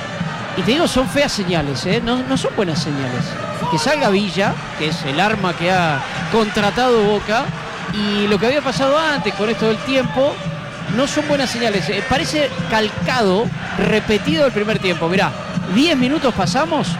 Y te digo, son feas señales, ¿eh? no, no son buenas señales. Que salga Villa, que es el arma que ha contratado Boca, y lo que había pasado antes con esto del tiempo, no son buenas señales. Eh, parece calcado, repetido el primer tiempo. Mirá, diez minutos pasamos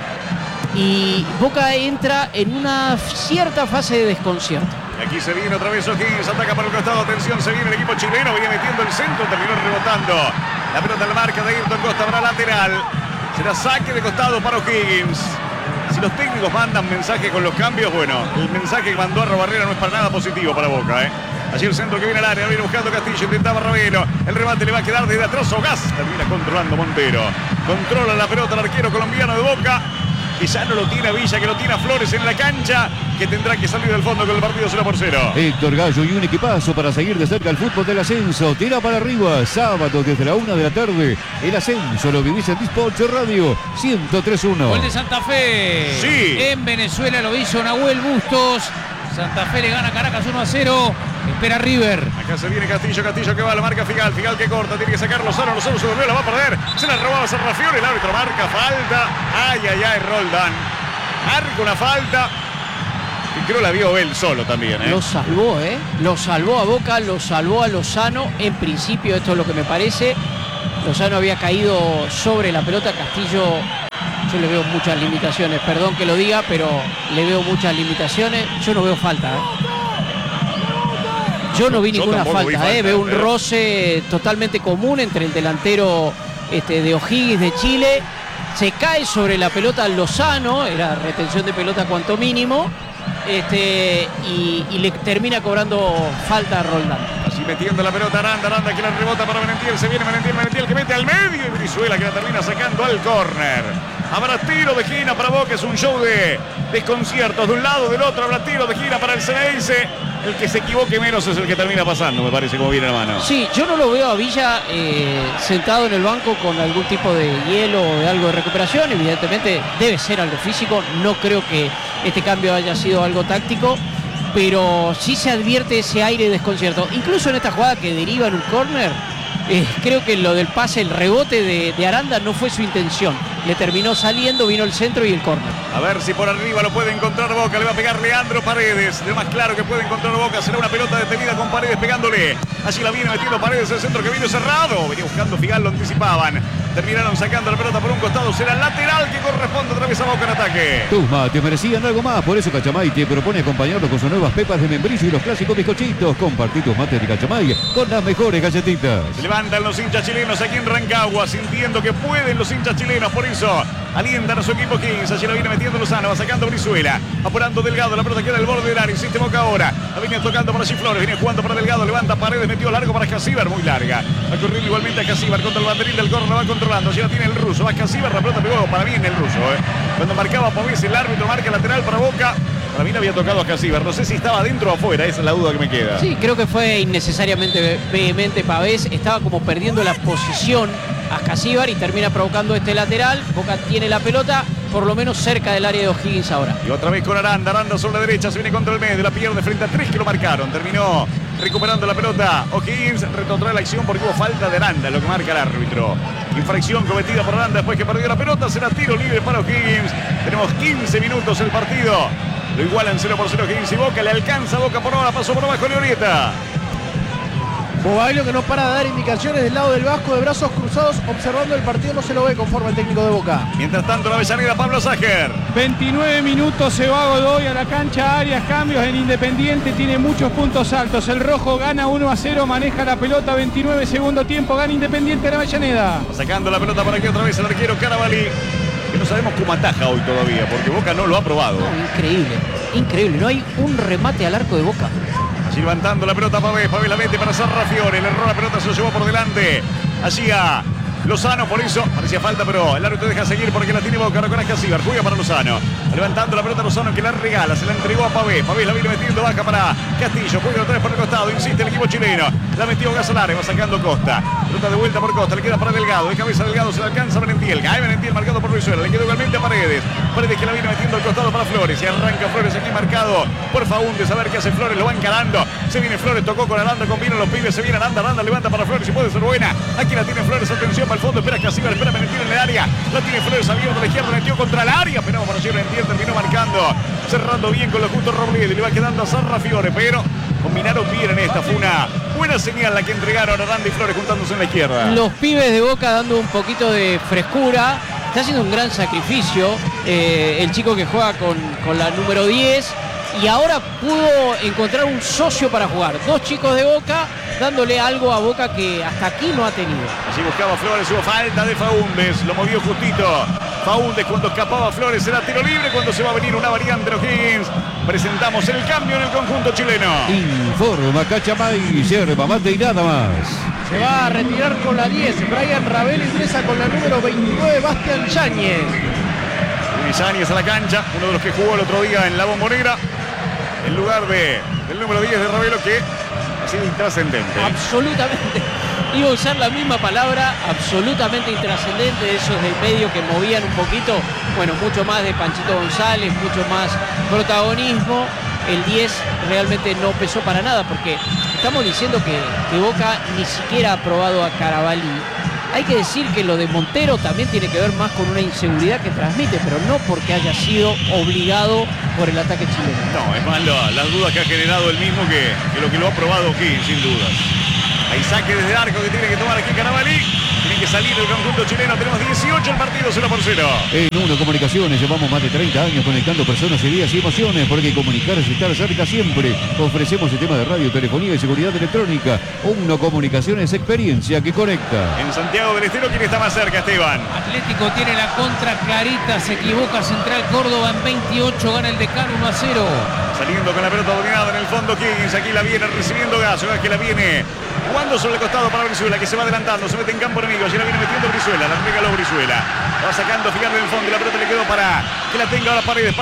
y Boca entra en una cierta fase de desconcierto. Aquí se viene otra vez O'Higgins, ataca por el costado, atención, se viene el equipo chileno, viene metiendo el centro, terminó rebotando. La pelota en la marca de Ayrton Costa, habrá lateral. Será saque de costado para O'Higgins. Si los técnicos mandan mensaje con los cambios, bueno, el mensaje que mandó Arruabarrena no es para nada positivo para Boca, ¿eh? Allí el centro que viene al área, viene buscando Castillo, intentaba Ravelo, el remate le va a quedar desde atrás Ogaz, termina controlando Montero. Controla la pelota el arquero colombiano de Boca. que ya no lo tiene a Villa, que lo tiene a Flores en la cancha, que tendrá que salir del fondo con el partido cero por cero. Héctor Gallo y un equipazo para seguir de cerca el fútbol del ascenso. Tira para arriba, sábado desde la una de la tarde. El ascenso lo vivís en Disport Radio ciento tres uno. Gol de Santa Fe. Sí. En Venezuela lo hizo Nahuel Bustos. Santa Fe le gana a Caracas uno a cero. Espera River. Acá se viene Castillo, Castillo que va, la marca Figal, Figal que corta, tiene que sacar Lozano, Lozano se volvió, la va a perder. Se la robaba Sarrafiore, el árbitro marca falta. Ay, ay, ay, Roldán. Marca una falta. Y creo la vio él solo también, ¿eh? Lo salvó, ¿eh? Lo salvó a Boca, lo salvó a Lozano. En principio, esto es lo que me parece. Lozano había caído sobre la pelota. Castillo, yo le veo muchas limitaciones. Perdón que lo diga, pero le veo muchas limitaciones. Yo no veo falta, ¿eh? Yo no vi Yo ninguna falta, falta, ¿eh? Veo un pero... roce totalmente común entre el delantero este, de O'Higgins de Chile. Se cae sobre la pelota Lozano, era retención de pelota cuanto mínimo. Este, y, y le termina cobrando falta a Roldán. Así metiendo la pelota Aranda, Aranda que la rebota para Menentiel, se viene Menentiel, Menentiel que mete al medio y Brizuela que la termina sacando al córner. Habrá tiro de esquina para Boca, es un show de desconciertos de un lado, del otro, habrá tiro de esquina para el Ceneice. El que se equivoque menos es el que termina pasando, me parece, como viene la mano. Sí, yo no lo veo a Villa eh, sentado en el banco con algún tipo de hielo o de algo de recuperación. Evidentemente debe ser algo físico, no creo que este cambio haya sido algo táctico, pero sí se advierte ese aire de desconcierto. Incluso en esta jugada que deriva en un córner, eh, creo que lo del pase, el rebote de, de Aranda no fue su intención. Le terminó saliendo, vino el centro y el córner. A ver si por arriba lo puede encontrar Boca. Le va a pegar Leandro Paredes. Lo más claro que puede encontrar Boca será una pelota detenida con Paredes pegándole. Allí la viene metiendo Paredes, el centro que vino cerrado. Venía buscando Figal, lo anticipaban. Terminaron sacando la pelota por un costado. Será lateral que corresponde otra vez a Boca en ataque. Tus mates merecían algo más. Por eso Cachamay te propone acompañarlo con sus nuevas pepas de membrillo y los clásicos bizcochitos. Compartí tus mates de Cachamay con las mejores galletitas. Se levantan los hinchas chilenos aquí en Rancagua, sintiendo que pueden los hinchas chilenos. Por eso alientan a su equipo Higgins. Allí la viene metiendo Lozano, va sacando Brizuela. Apurando Delgado, la pelota queda en el borde del área. Insiste Boca ahora. La viene tocando para allí Flores. Viene jugando para Delgado. Levanta Paredes, metió largo para Casíbar, muy larga. Va corriendo igualmente a Casíbar contra el banderín del córner. Va controlando. Allí la tiene el ruso. Va Casíbar, la pelota pegó para mí en el ruso. ¿eh? Cuando marcaba Pavés, el árbitro marca lateral para Boca. Para mí no había tocado a Casíbar. No sé si estaba dentro o afuera. Esa es la duda que me queda. Sí, creo que fue innecesariamente vehemente Pavés. Estaba como perdiendo la posición a Casíbar y termina provocando este lateral. Boca tiene la pelota, por lo menos cerca del área de O'Higgins ahora. Y otra vez con Aranda. Aranda sobre la derecha. Se viene contra el medio. La pierde frente a tres que lo marcaron. Terminó recuperando la pelota. O'Higgins retrotrae la acción porque hubo falta de Aranda, lo que marca el árbitro. Infracción cometida por Aranda después que perdió la pelota. Será tiro libre para O'Higgins. Tenemos quince minutos el partido. Lo igualan cero por cero Higgins y Boca. Le alcanza Boca por ahora. Pasó por abajo Leorieta. Bobaglio que no para de dar indicaciones del lado del Vasco, de brazos cruzados, observando el partido. No se lo ve conforme el técnico de Boca. Mientras tanto, la Avellaneda, Pablo Ságer. veintinueve minutos, se va Godoy a la cancha, Arias, cambios en Independiente, tiene muchos puntos altos. El rojo gana uno a cero, maneja la pelota, veintinueve segundo tiempo, gana Independiente en Avellaneda. Sacando la pelota para aquí otra vez el arquero Carabalí, que no sabemos cómo ataja hoy todavía, porque Boca no lo ha probado. No, increíble, increíble, no hay un remate al arco de Boca. Allí levantando la pelota Pavés, Pavés la mete para Sarrafiore, le erró la pelota, se lo llevó por delante. Allí a Lozano, por eso parecía falta, pero el árbitro deja seguir porque la tiene Boca. Ahora con Casíbar, juega para Lozano. Levantando la pelota Lozano que la regala, se la entregó a Pavés. Pavés la viene metiendo, baja para Castillo, juega otra vez por el costado, insiste el equipo chileno. La metió Gasolare, va sacando Costa. Pelota de vuelta por Costa, le queda para Delgado. De cabeza Delgado, se le alcanza Menentiel. Cae Menentiel marcado por Brizuela, le quedó igualmente a Paredes. Paredes que la viene metiendo al costado para Flores. Y arranca Flores aquí marcado por Faúndez. A ver qué hace Flores, lo va encarando. Se viene Flores, tocó con Aranda, combina los pibes, se viene Aranda, Aranda levanta para Flores y puede ser buena. Aquí la tiene Flores, atención para el fondo, espera Casíbar, espera Menentiel en el área. La tiene Flores abierto a la izquierda, metió contra el área, pero por allí Menentiel terminó marcando, cerrando bien con lo justo Robledo y le va quedando a Sarrafiore, pero combinaron bien en esta. Fue una buena señal la que entregaron Aranda y Flores juntándose en la izquierda. Los pibes de Boca dando un poquito de frescura. Está haciendo un gran sacrificio eh, el chico que juega con, con la número diez. Y ahora pudo encontrar un socio para jugar. Dos chicos de Boca dándole algo a Boca que hasta aquí no ha tenido. Así buscaba Flores, hubo falta de Faúndez, lo movió justito. Faúndez cuando escapaba Flores era tiro libre, cuando se va a venir una variante de O'Higgins. Presentamos el cambio en el conjunto chileno. Informa Cachamay, yerba mate y nada más. Se va a retirar con la diez. Brian Ravel ingresa con la número veintinueve, Bastián Yáñez. Viene Yáñez a la cancha, uno de los que jugó el otro día en la Bombonera, en lugar de, del número diez de Ravelo, que ha sido intrascendente. Absolutamente. Iba a usar la misma palabra, absolutamente intrascendente, de esos del medio que movían un poquito, bueno, mucho más de Panchito González, mucho más protagonismo. El diez realmente no pesó para nada, porque estamos diciendo que, que Boca ni siquiera ha probado a Carabalí. Hay que decir que lo de Montero también tiene que ver más con una inseguridad que transmite, pero no porque haya sido obligado por el ataque chileno. No, es más la- las dudas que ha generado el mismo que, que lo que lo ha probado aquí, sin dudas. Hay saque desde arco que tiene que tomar aquí Carabalí. Tiene que salir el conjunto chileno. Tenemos dieciocho el partido, cero por cero. En Uno Comunicaciones llevamos más de treinta años conectando personas, ideas y emociones, porque comunicar es estar cerca siempre. Ofrecemos sistemas de radio, telefonía y seguridad electrónica. Uno Comunicaciones, experiencia que conecta. En Santiago del Estero, ¿quién está más cerca, Esteban? Atlético tiene la contra clarita, se equivoca Central Córdoba en veintiocho, gana el Decano uno a cero. Saliendo con la pelota dominada en el fondo Higgins. Aquí la viene recibiendo gas. Una vez que la viene jugando sobre el costado para Brizuela, que se va adelantando. Se mete en campo enemigo. Allí la viene metiendo Brizuela. La regaló Brizuela. Va sacando, fijando en el fondo. Y la pelota le quedó para que la tenga ahora Paredes.